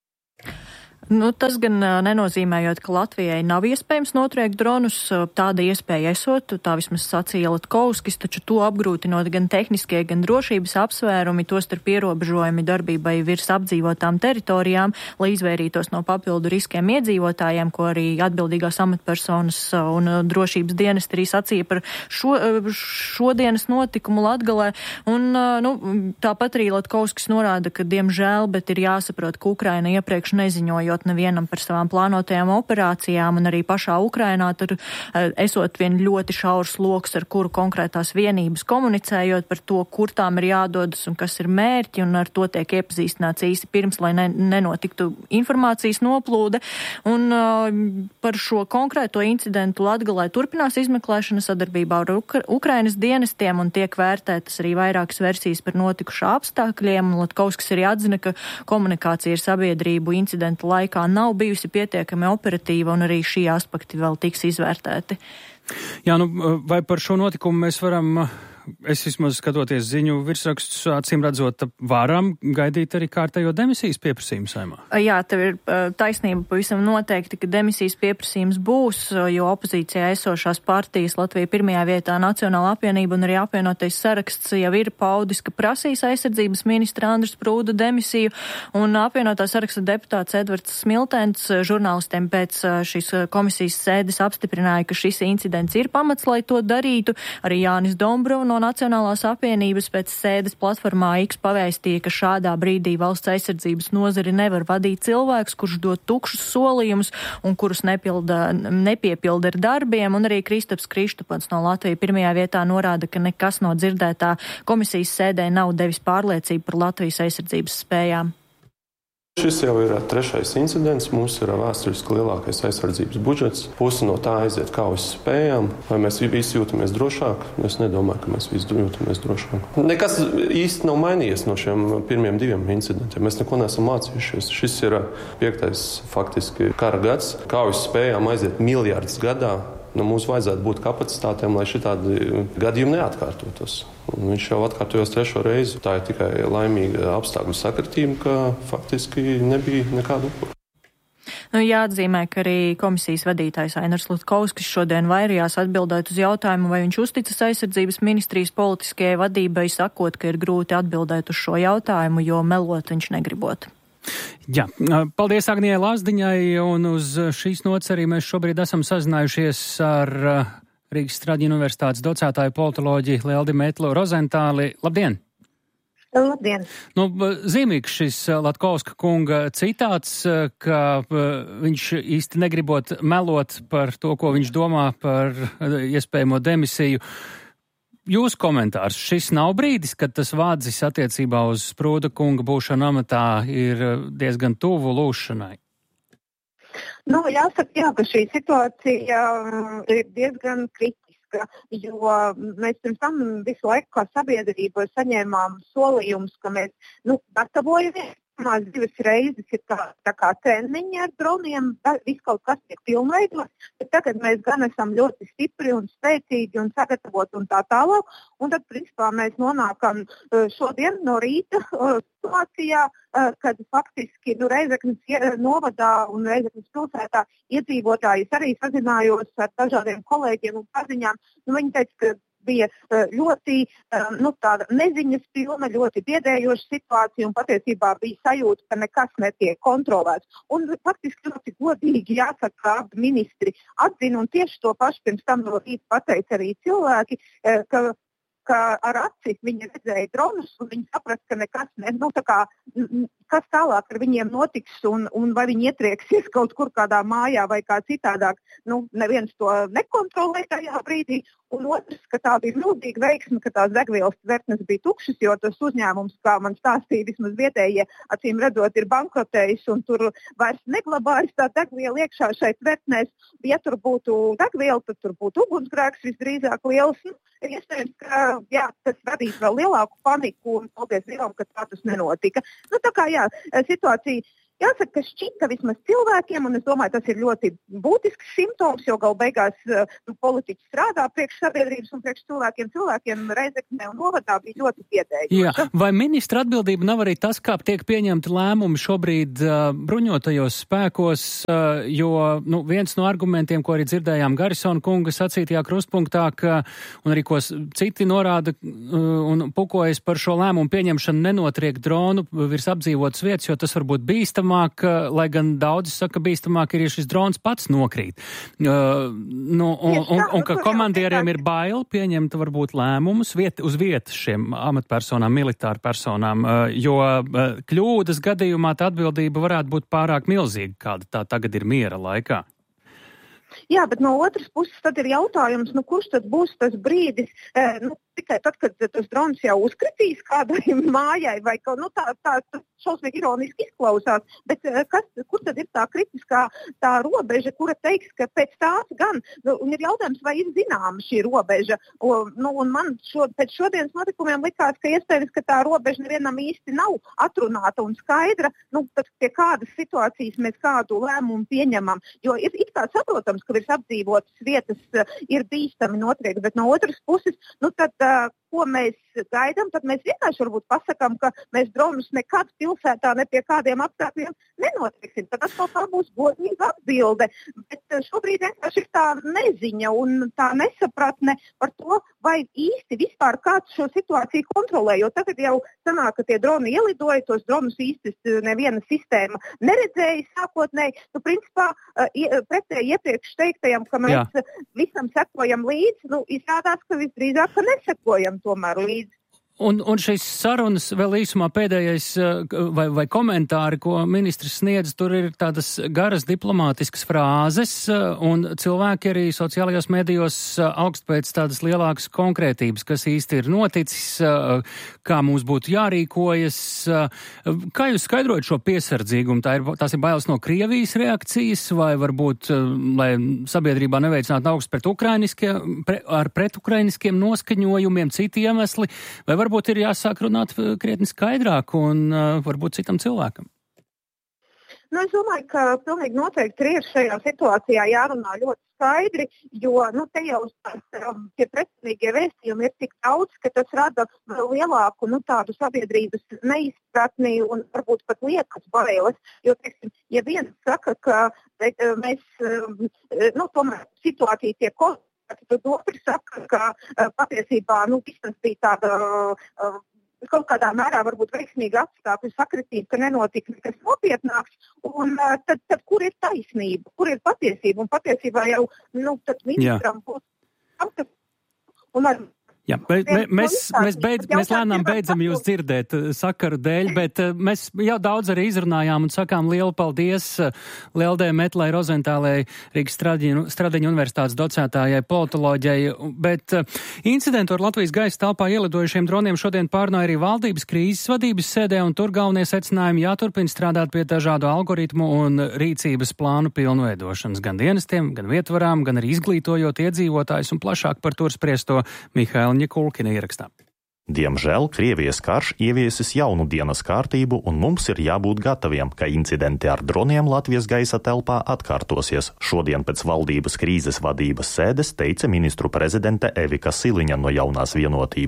Nu, tas gan nenozīmējot, ka Latvijai nav iespējams notriekt dronus, tāda iespēja esot, tā vismaz sacīja Latkovskis, taču to apgrūtinot gan tehniskie, gan drošības apsvērumi, tostarp ierobežojumi darbībai virs apdzīvotām teritorijām, lai izvairītos no papildu riskiem iedzīvotājiem, ko arī atbildīgās amatpersonas un drošības dienesti arī sacīja par šo, šodienas notikumu Latgalē. Un, nu, tāpat arī Latkovskis norāda, ka diemžēl, bet ir jāsaprot, ka Ukraina iepriekš neziņojot nevienam par savām plānotajām operācijām, un arī pašā Ukrainā tur esot vien ļoti šaurs loks, ar kuru konkrētās vienības komunicējot par to, kur tām ir jādodas un kas ir mērķi, un ar to tiek iepazīstināts īsti pirms, lai ne, nenotiktu informācijas noplūde. Un uh, par šo konkrēto incidentu Latgalē turpinās izmeklēšana sadarbībā ar Ukra Ukrainas dienestiem, un tiek vērtētas arī vairākas versijas par notikušā apstākļiem, un Latkovskis arī atzina, ka komunikācija ar sabiedrību incidentu laikā kā nav bijusi pietiekami operatīva, un arī šī aspekti vēl tiks izvērtēti. Jā, nu, vai par šo notikumu mēs varam, es vismaz skatoties ziņu virsrakstus, acīm redzot, varam gaidīt arī kārtējo demisijas pieprasījumu Saeimā? Jā, tev ir taisnība pavisam noteikti, ka demisijas pieprasījums būs, jo opozīcijā esošās partijas Latvija pirmajā vietā Nacionāla apvienība un arī apvienotais saraksts jau ir paudis, ka prasīs aizsardzības ministra Andris Prūda demisiju, un apvienotā saraksta deputāts Edvards Smiltens žurnālistiem pēc šīs komisijas sēdes apstiprināja, ka šis incidents ir pamats, lai to darītu. Arī Jānis Dombrovs no Nacionālās apvienības pēc sēdes platformā X pavēstīja, ka šādā brīdī valsts aizsardzības nozari nevar vadīt cilvēks, kurš dod tukšus solījumus un kurus nepilda, nepiepilda ar darbiem, un arī Kristaps Krištupans no Latvijas pirmajā vietā norāda, ka nekas no dzirdētā komisijas sēdē nav devis pārliecību par Latvijas aizsardzības spējām. Šis jau ir trešais incidents. Mums ir vēsturiski lielākais aizsardzības budžets. Pusi no tā aiziet kaujas spējām. Vai mēs visi jūtamies drošāk? Es nedomāju, ka mēs visi jūtamies drošāk. Nekas īsti nav mainījies no šiem pirmiem diviem incidentiem. Mēs neko neesam mācījušies. Šis ir piektais faktiski kara gads. Kaujas spējām aiziet miljardus gadā. Nu, mums vajadzētu būt kapacitātēm, lai šitādi gadījumi neatkārtotos. Un viņš jau atkārtojos trešo reizi. Tā ir tikai laimīga apstākļu sakritība, ka faktiski nebija nekādu upuru. Nu, jāatzīmē, ka arī komisijas vadītājs Ainars Latkovskis šodien vairījās atbildēt uz jautājumu, vai viņš uzticas aizsardzības ministrijas politiskajai vadībai, sakot, ka ir grūti atbildēt uz šo jautājumu, jo melot viņš negribot. Jā, paldies Agnijai Lazdiņai, un uz šīs nots arī mēs šobrīd esam sazinājušies ar Rīgas Straģiņu universitātes docētāju politoloģi Lieldi Metlu Rozentāli. Labdien! Labdien! Nu, zīmīgs šis Latkovska kunga citāts, ka viņš īsti negribot melot par to, ko viņš domā par iespējamo demisiju. Jūsu komentārs, šis nav brīdis, kad tas vādzis attiecībā uz Prūda kunga būšanu amatā ir diezgan tuvu lūšanai? Nu, jāsaka, jā, ka šī situācija ir diezgan kritiska, jo mēs pirms tam visu laiku kā sabiedrība saņēmām solījumus, ka mēs nu, gatavojamies. Mās divas reizes ir tā, tā kā treniņi ar droniem, viss kaut kas tiek pilnveidots, bet tagad mēs gan esam ļoti stipri un spēcīgi un sagatavoti un tā tālāk, un tad, principā, mēs nonākam šodien no rīta situācijā, kad faktiski nu, Reizeknes novadā un Reizeknes pilsētā iedzīvotājus arī sazinājos ar dažādiem kolēģiem un paziņām. Nu, viņi teica, ka bija ļoti nu, tāda neziņas pilna, ļoti biedējoša situācija un patiesībā bija sajūta, ka nekas netiek kontrolēts. Un faktiski ļoti godīgi jāsaka, ka abi ministri atzina un tieši to pašu pirms tam no rīta pateica arī cilvēki, ka ka ar aci viņi redzēja dronus un viņi saprast, ka nekas, ne, nu, tā kā, kas tālāk ar viņiem notiks un, un vai viņi ietrieksies kaut kur kādā mājā vai kā citādāk. Nu, neviens to nekontrolē tajā brīdī. Un otrs, ka tā bija milzīga veiksme, ka tās degvielas tvertnes bija tukšas, jo tas uzņēmums, kā man stāstīja, vismaz vietējie, acīm redzot, ir bankrotējis un tur vairs neglabājas tā degviela iekšā šai tvertnēs. Ja tur būtu degviela, tad tur būtu ugunsgrēks visdrīzāk liels. Nu, iespējams, ka jā, tas radīs vēl lielāku paniku un paldies Dievam, ka tā tas nenotika. Nu, tā kā jā, situācija. Jāsaka, ka šķita vismaz cilvēkiem, un es domāju, tas ir ļoti būtisks simptoms, jo gal beigās nu, politiķi strādā priekš sabiedrības un priekš cilvēkiem. Cilvēkiem Reizeknē un novadā bija ļoti piedējoši. Jā, vai ministra atbildība nav arī tas, kā tiek pieņemti lēmumi šobrīd uh, bruņotajos spēkos, uh, jo nu, viens no argumentiem, ko arī dzirdējām Garisona kunga sacītajā krustpunktā, ka, un arī ko citi norāda uh, un pukojas par šo lēmumu pieņemšanu nenotriek dronu virs apdzīvotas vietas, jo tas var būt bīstam. Māk, lai gan daudzi saka, bīstamāk ir, ja šis drons pats nokrīt. Uh, nu, un, un, un ka komandieriem ir bail pieņemt varbūt lēmumus viet, uz vietas šiem amatpersonām, militāru personām, uh, jo uh, kļūdas gadījumā tā atbildība varētu būt pārāk milzīga, kāda tā tagad ir miera laikā. Jā, bet no otras puses tad ir jautājums, nu, kurš tad būs tas brīdis, eh, nu, tikai tad, kad tas drons jau uzkritīs kādai mājai, vai kaut, nu, tā, tā, tas šausmīgi ironiski izklausās, bet eh, kas, kur tad ir tā kritiskā tā robeža, kura teiks, ka pēc tās gan, nu, un ir jautājums, vai ir zināma šī robeža, o, nu, un man šo, pēc šodienas notikumiem likās, ka iespējams, ka tā robeža nevienam īsti nav atrunāta un skaidra, nu, tad pie kādas situācijas mēs kādu lēmumu pieņemam, jo ir it kā saprotams, ka virs apdzīvotas vietas uh, ir bīstami notriekt, bet no otras puses, nu tad, uh, ko mēs gaidām, tad mēs vienkārši varbūt pasakām, ka mēs dronus nekad pilsētā ne pie kādiem apstākļiem nenotrieksim. Tad atkal tā būs godīga atbilde. Bet uh, šobrīd vienkārši ir tā neziņa un tā nesapratne par to, vai īsti vispār kāds šo situāciju kontrolē, jo tagad jau sanāk, ka tie droni ielidoja, tos dronus īsti neviena sistēma neredzēja sākotnēji. Nu, principā, uh, pretēji iepriekš teiktajam, ka mēs Jā. visam sekojam līdzi, nu, izrādās, ka visdrīzāk, ka nesekojam tomēr līdzi. Un, un šīs sarunas vēl īsumā pēdējais vai, vai komentāri, ko ministrs sniedz, tur ir tādas garas diplomātiskas frāzes, un cilvēki arī sociālajos medijos augst pēc tādas lielākas konkrētības, kas īsti ir noticis, kā mums būtu jārīkojas. Kā jūs skaidrojat šo piesardzīgumu? Tā ir, tās ir bailes no Krievijas reakcijas, vai varbūt, lai sabiedrībā neveicinātu augst pret ukrainiskie, pre, ar pretukrainiskiem noskaņojumiem, citi iemesli, vai varbūt ir jāsāk runāt krietni skaidrāk un uh, varbūt citam cilvēkam? Nu, es domāju, ka pilnīgi noteikti ir šajā situācijā jārunā ļoti skaidri, jo nu, te jau tie pretrunīgie vēstījumi ir tik daudz, ka tas rada vēl lielāku nu, tādu sabiedrības neizpratni un varbūt pat liekas bailes. Jo, teiksim, ja viens saka, ka te, mēs, nu, tomēr situācija tiek konstatēta, tad otrs saka, ka uh, patiesībā nu, tas bija tāda uh, kaut kādā mērā varbūt veiksmīga apstākļu sakritība, ka nenotika nekas nopietnāks. Un uh, tad, tad kur ir taisnība, kur ir patiesība? Un patiesībā jau nu, tad ministram būs apstākļi. Un ar Jā, bet mēs, mēs, beidz, mēs lēnām beidzam jūs dzirdēt sakaru dēļ, bet mēs jau daudz arī izrunājām un sakām lielu paldies Lieldē Metlai Rozentālei, Rīgas Stradiņu universitātes docētājai, politoloģijai, bet incidentu ar Latvijas gaisa telpā ielidojušiem droniem šodien pārnāja arī valdības krīzes vadības sēdē, un tur galvenie secinājumi jāturpina strādāt pie dažādu algoritmu un rīcības plānu pilnveidošanas gan dienestiem, gan vietvarām, gan arī izglītojot iedzīvotājus un plašāk par tur spriesto Mihaila Ņekulkina ierakstā. Diemžēl Krievijas karš ieviesis jaunu dienas kārtību, un mums ir jābūt gataviem, ka incidenti ar droniem Latvijas gaisa telpā atkārtosies. Šodien pēc valdības krīzes vadības sēdes teica ministru prezidente Evika Siliņa no Jaunās vienotības.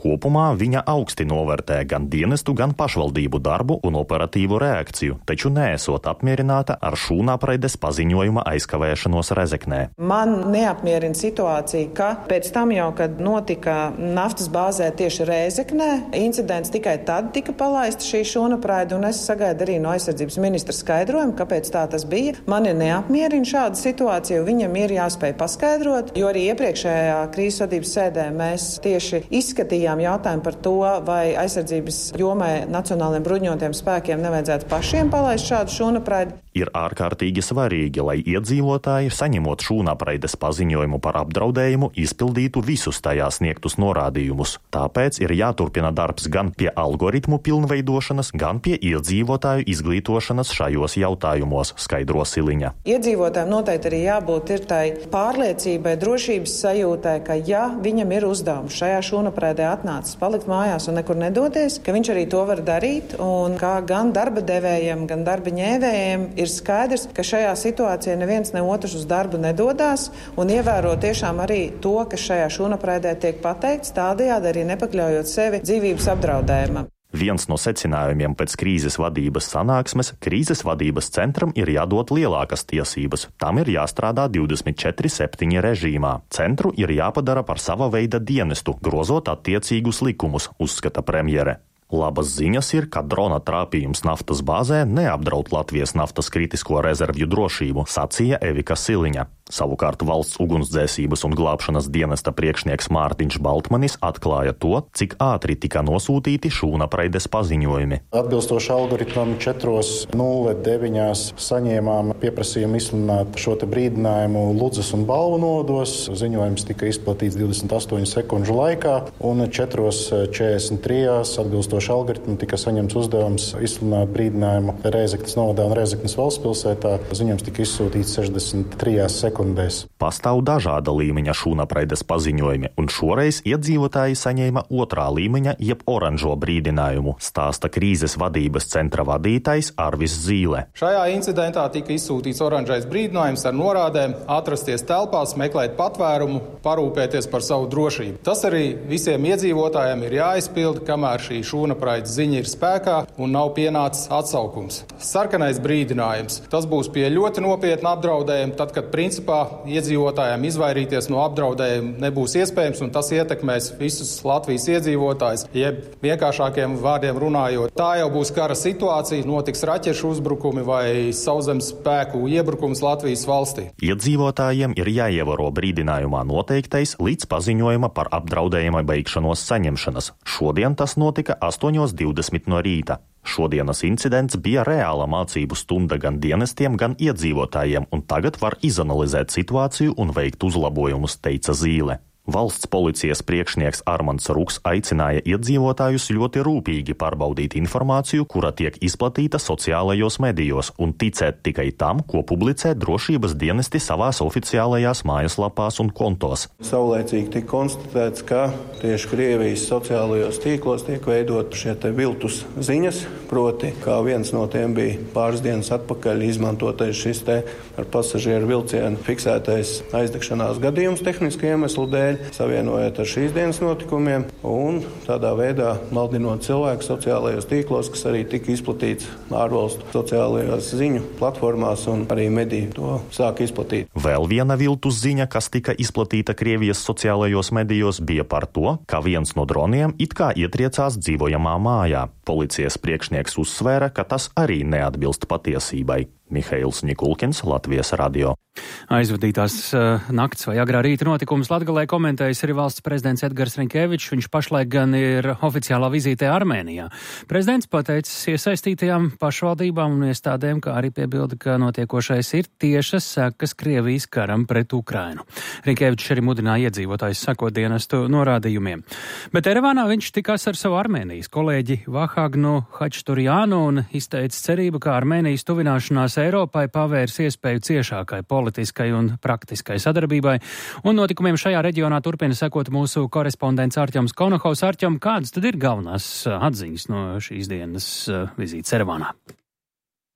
Kopumā viņa augsti novērtē gan dienestu, gan pašvaldību darbu un operatīvu reakciju, taču neesot apmierināta ar šūnapreides paziņojuma aizkavēšanos Rezeknē. Man neapmierina situācija, ka pēc tam jau, kad notika naftas bāzē tieši Rezeknē, incidents tikai tad tika palaista šī šūnapraide, un es sagaidu arī no aizsardzības ministra skaidrojumu, kāpēc tā tas bija. Mani neapmierina šāda situācija, jo viņam ir jāspēj paskaidrot, jo arī iepriekšējā krīzes vadības sēdē mēs tieši izskatījām jautājumu par to, vai aizsardzības jomai nacionāliem bruņotiem spēkiem nevajadzētu pašiem palaist šādu šūnapraidi. Ir ārkārtīgi svarīgi, lai iedzīvotāji, saņemot šūnapreides paziņojumu par apdraudējumu, izpildītu visus tajā sniegtus norādījumus. Tāpēc ir jāturpina darbs gan pie algoritmu pilnveidošanas, gan pie iedzīvotāju izglītošanas šajos jautājumos, skaidro Siliņa. Iedzīvotājiem noteikti arī jābūt ir tai pārliecībai, drošības sajūtai, ka ja viņam ir uzdevums šajā šūnapreidē atnācis palikt mājās un nekur nedoties, ka viņš arī to var darīt, un kā gan darba devējiem, gan darba ņēvējiem ir skaidrs, ka šajā situācijā neviens ne otrs uz darbu nedodās un ievēro tiešām arī to, kas šajā šūnapreidē tiek pateikts, tādējādi arī nepakļaujot sevi dzīvības apdraudējumam. Viens no secinājumiem pēc krīzes vadības sanāksmes - krīzes vadības centram ir jādod lielākas tiesības. Tam ir jāstrādā divdesmit četri septiņi režīmā. Centru ir jāpadara par sava veida dienestu, grozot attiecīgus likumus, uzskata premjere. Labas ziņas ir, ka drona trāpījums naftas bāzē neapdraud Latvijas naftas kritisko rezervju drošību, sacīja Evika Siliņa. Savukārt valsts ugunsdzēsības un glābšanas dienesta priekšnieks Mārtiņš Baltmanis atklāja to, cik ātri tika nosūtīti šūnapreides paziņojumi. Atbilstoši algoritmam četros nulle deviņos saņēmām pieprasījumu izsludināt šo te brīdinājumu Ludzas un Balvu nodos. Ziņojums tika izplatīts divdesmit astoņu sekundžu laikā, un četros četrdesmit trijos atbilstoši algoritmam tika saņemts uzdevums izsludināt brīdinājumu Rēzeknes novadā un Rēzeknes valstspilsētā. Ziņojums tika izsūtīts sešdesmit trijās sekundēs. Pastāv dažāda līmeņa šūnapreides paziņojumi, un šoreiz iedzīvotāji saņēma otrā līmeņa jeb oranžo brīdinājumu, stāsta krīzes vadības centra vadītājs Arvis Zīle. Šajā incidentā tika izsūtīts oranžais brīdinājums ar norādēm atrasties telpās, meklēt patvērumu, parūpēties par savu drošību. Tas arī visiem iedzīvotājiem ir jāizpilda, kamēr šī šūnapreides ziņa ir spēkā un nav pienācis atsaukums. Sarkanais brīdinājums. Tas būs pie ļoti nopietna apdraudējuma, tad, kad principā iedzīvotājiem izvairīties no apdraudējuma nebūs iespējams, un tas ietekmēs visus Latvijas iedzīvotājus. Jeb vienkāršākiem vārdiem runājot, tā jau būs kara situācija, notiks raķešu uzbrukumi vai sauszemes spēku iebrukums Latvijas valstī. Iedzīvotājiem ir jāievaro brīdinājumā noteiktais līdz paziņojuma par apdraudējuma beigšanos saņemšanas. Šodien tas notika astoņos divdesmit no rīta. Šodienas incidents bija reāla mācību stunda gan dienestiem, gan iedzīvotājiem, un tagad var izanalizēt situāciju un veikt uzlabojumus, teica Zīle. Valsts policijas priekšnieks Armands Ruks aicināja iedzīvotājus ļoti rūpīgi pārbaudīt informāciju, kura tiek izplatīta sociālajos medijos, un ticēt tikai tam, ko publicē drošības dienesti savās oficiālajās mājaslapās un kontos. Saulēcīgi tika konstatēts, ka tieši Krievijas sociālajos tīklos tiek veidot šie te viltus ziņas, proti, kā viens no tiem bija pāris dienas atpakaļ izmantotais šis te ar pasažieru vilcienu fiksētais aizdegšanās gadījums tehniski iemeslu dēļ, savienojot ar šīs dienas notikumiem un tādā veidā maldinot cilvēku sociālajos tīklos, kas arī tika izplatīts ārvalstu sociālajās ziņu platformās, un arī mediji to sāk izplatīt. Vēl viena viltus ziņa, kas tika izplatīta Krievijas sociālajos medijos, bija par to, ka viens no droniem it kā ietriecās dzīvojamā mājā. Policijas priekšnieks uzsvēra, ka tas arī neatbilst patiesībai. Mihails Nikulkins, Latvijas radio. Aizvadītās uh, nakts vai agrā rīta notikums Latgalē komentējis arī valsts prezidents Edgars Riņkevičs. Viņš pašlaik gan ir oficiālā vizītē Armēnijā. Prezidents pateicis iesaistītajām pašvaldībām un iestādēm, kā arī piebilda, ka notiekošais ir tiešas sekas Krievijas karam pret Ukrainu. Riņkevičs arī mudināja iedzīvotājus sekot dienestu norādījumiem. Bet Erevānā viņš tikās ar savu Armēnijas kolēģi Vahagnu Hačturjānu un izteica cerību, ka Armēnijas tuvināšanās Eiropai pavērs iespēju ciešākai politiskai un praktiskai sadarbībai, un notikumiem šajā reģionā turpina sekot mūsu korespondents Arķoms Konohovs. Arķom, kādas tad ir galvenās atziņas no šīs dienas vizītes Erevānā?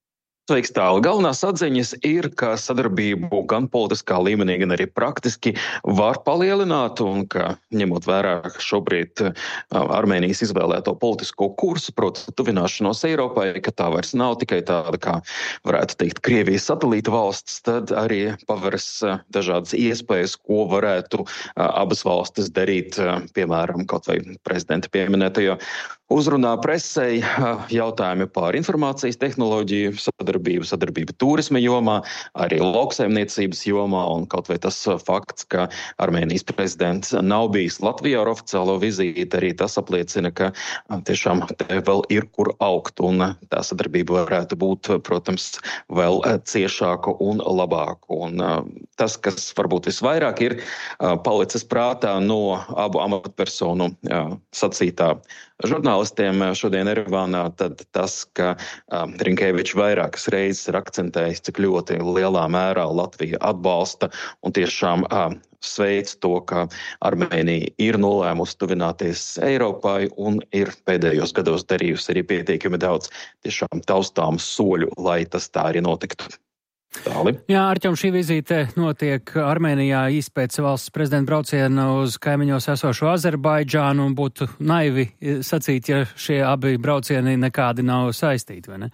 Sveiks, tāli. Galvenās atziņas ir, ka sadarbību gan politiskā līmenī, gan arī praktiski var palielināt un ka, ņemot vērā šobrīd Armēnijas izvēlēto politisko kursu, proti tuvināšanos Eiropai, ka tā vairs nav tikai tāda, kā varētu teikt, Krievijas satelīta valsts, tad arī paveras dažādas iespējas, ko varētu abas valstis darīt, piemēram, kaut vai prezidenta pieminētajā uzrunā presei, jautājumi par informācijas tehnoloģiju sadarbību, sadarbību turisma jomā, arī lauksaimniecības jomā, un kaut vai tas fakts, ka Armēnijas prezidents nav bijis Latvijā ar oficiālo vizīti, arī tas apliecina, ka tiešām te vēl ir kur augt, un tā sadarbība varētu būt, protams, vēl ciešāka un labāka. Un tas, kas varbūt visvairāk ir palicis prātā no abu amatpersonu sacītā žurnālistiem šodien Erevānā, tad tas, ka um, Rinkēvičs vairākas reizes ir akcentējis, cik ļoti lielā mērā Latvija atbalsta un tiešām um, sveic to, ka Armēnija ir nolēmusi tuvināties Eiropai un ir pēdējos gados darījusi arī pietiekami daudz tiešām taustāmu soļu, lai tas tā arī notiktu. Tāli. Jā, Arķom, šī vizīte notiek Armēnijā īsti pēc valsts prezidenta brauciena uz kaimiņos esošo Azerbaidžānu, un būtu naivi sacīt, ja šie abi braucieni nekādi nav saistīti, vai ne?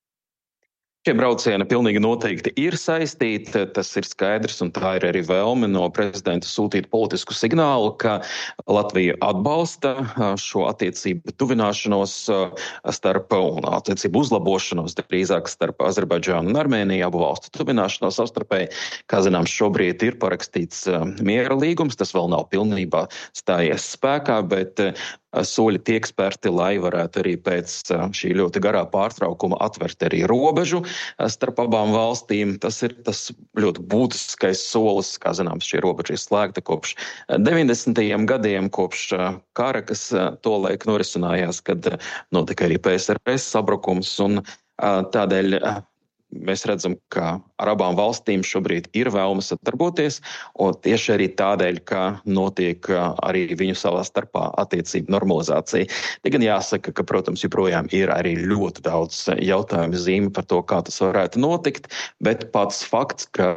Šie braucieni pilnīgi noteikti ir saistīti, tas ir skaidrs, un tā ir arī vēlme no prezidenta sūtīt politisku signālu, ka Latvija atbalsta šo attiecību tuvināšanos starp un attiecību uzlabošanos, drīzāk starp Azerbaidžānu un Armēniju, abu valstu tuvināšanos savstarpēji. Kā zināms, šobrīd ir parakstīts miera līgums, tas vēl nav pilnībā stājies spēkā, bet soļi tiek spērti, lai varētu arī pēc šī ļoti garā pārtraukuma atvert arī robežu starp abām valstīm. Tas ir tas ļoti būtiskais solis, kā zināms, šī robeža ir slēgta kopš deviņdesmitajiem gadiem, kopš kara, kas tolaik norisinājās, kad notika arī P S R S sabrukums, un tādēļ mēs redzam, ka ar abām valstīm šobrīd ir vēlme sadarboties, un tieši arī tādēļ, ka notiek arī viņu savā starpā attiecību normalizācija. Tik gan jāsaka, ka, protams, joprojām ir arī ļoti daudz jautājumu zīmi par to, kā tas varētu notikt, bet pats fakts, ka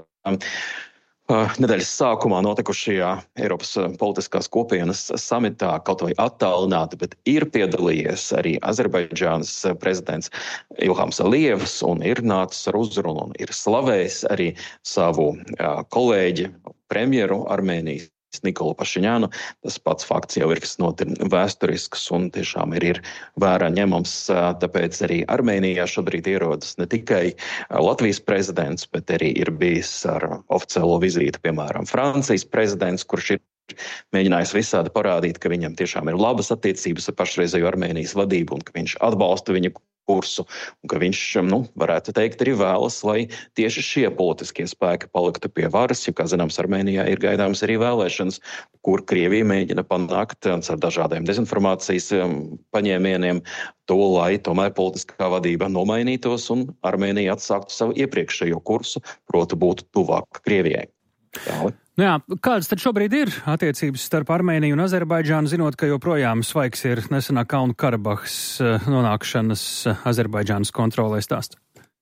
nedēļas sākumā notikušajā Eiropas politiskās kopienas samitā kaut vai attālināti, bet ir piedalījies arī Azerbaidžānas prezidents Ilhams Alijevs un ir nācis ar uzrunu un ir slavējis arī savu kolēģi, premjeru Armēnijas Nikolu Pašiņānu. Tas pats fakts jau ir visnotaļ vēsturisks un tiešām ir, ir vērā ņemams, tāpēc arī Armēnijā šobrīd ierodas ne tikai Latvijas prezidents, bet arī ir bijis ar oficiālo vizīti, piemēram, Francijas prezidents, kurš ir mēģinājis visādi parādīt, ka viņam tiešām ir labas attiecības ar pašreizējo Armēnijas vadību un ka viņš atbalsta viņa kursu, un ka viņš, nu, varētu teikt, arī vēlas, lai tieši šie politiskie spēki paliktu pie varas, jo, kā zināms, Armēnijā ir gaidāmas arī vēlēšanas, kur Krievija mēģina panākt ar dažādiem dezinformācijas paņēmieniem to, lai tomēr politiskā vadība nomainītos un Armēnija atsāktu savu iepriekšējo kursu, proti būtu tuvāk Krievijai. Tāli. Nu jā, kādas tad šobrīd ir attiecības starp Armēniju un Azerbaidžānu, zinot, ka joprojām svaigs ir nesenā Kalnu Karabahas nonākšanas Azerbaidžānas kontrolē stāsts?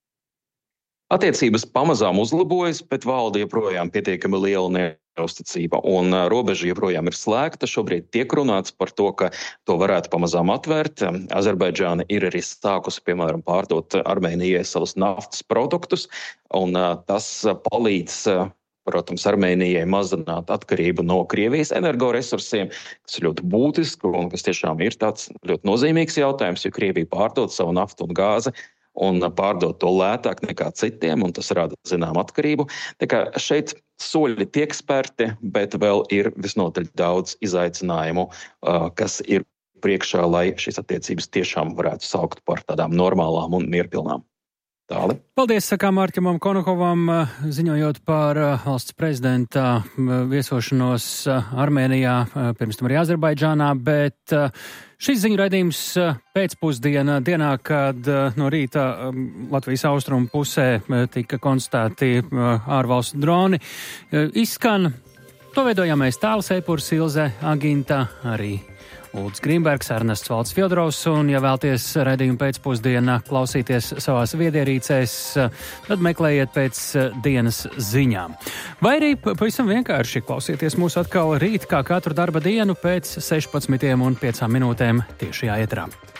Attiecības pamazām uzlabojas, bet valda joprojām pietiekami liela neusticība, un robeža joprojām ir slēgta. Šobrīd tiek runāts par to, ka to varētu pamazām atvērt. Azerbaidžāna ir arī sākusi, piemēram, pārdot Armēnijai savus naftas produktus, un tas palīdz, protams, Armēnijai mazināt atkarību no Krievijas energoresursiem, kas ir ļoti būtiski un kas tiešām ir tāds ļoti nozīmīgs jautājums, jo Krievija pārdod savu naftu un gāzi un pārdod to lētāk nekā citiem, un tas rada zinām atkarību. Tā kā šeit soļi tiek spērti, bet vēl ir visnotaļ daudz izaicinājumu, kas ir priekšā, lai šīs attiecības tiešām varētu saukt par tādām normālām un mierpilnām. Tāli. Paldies, sakām Arķimam Konokovam, ziņojot par valsts prezidenta viesošanos Armēnijā, pirms tam arī Azerbaidžānā, bet šis ziņu raidījums pēcpusdiena dienā, kad no rīta Latvijas austrumu pusē tika konstatēti ārvalstu droni, izskan To veidojām mēs Tāls Eipurs, Ilze Aginta, arī Ulds Grīmbergs, Ernests Valds Fjodorovs, un, ja vēlties raidījumu pēcpusdienā klausīties savās viedierīcēs, tad meklējiet pēc dienas ziņām. Vai arī pavisam vienkārši klausieties mūs atkal rīt, kā katru darba dienu pēc sešpadsmitajām un piecām minūtēm tiešajā ētrā.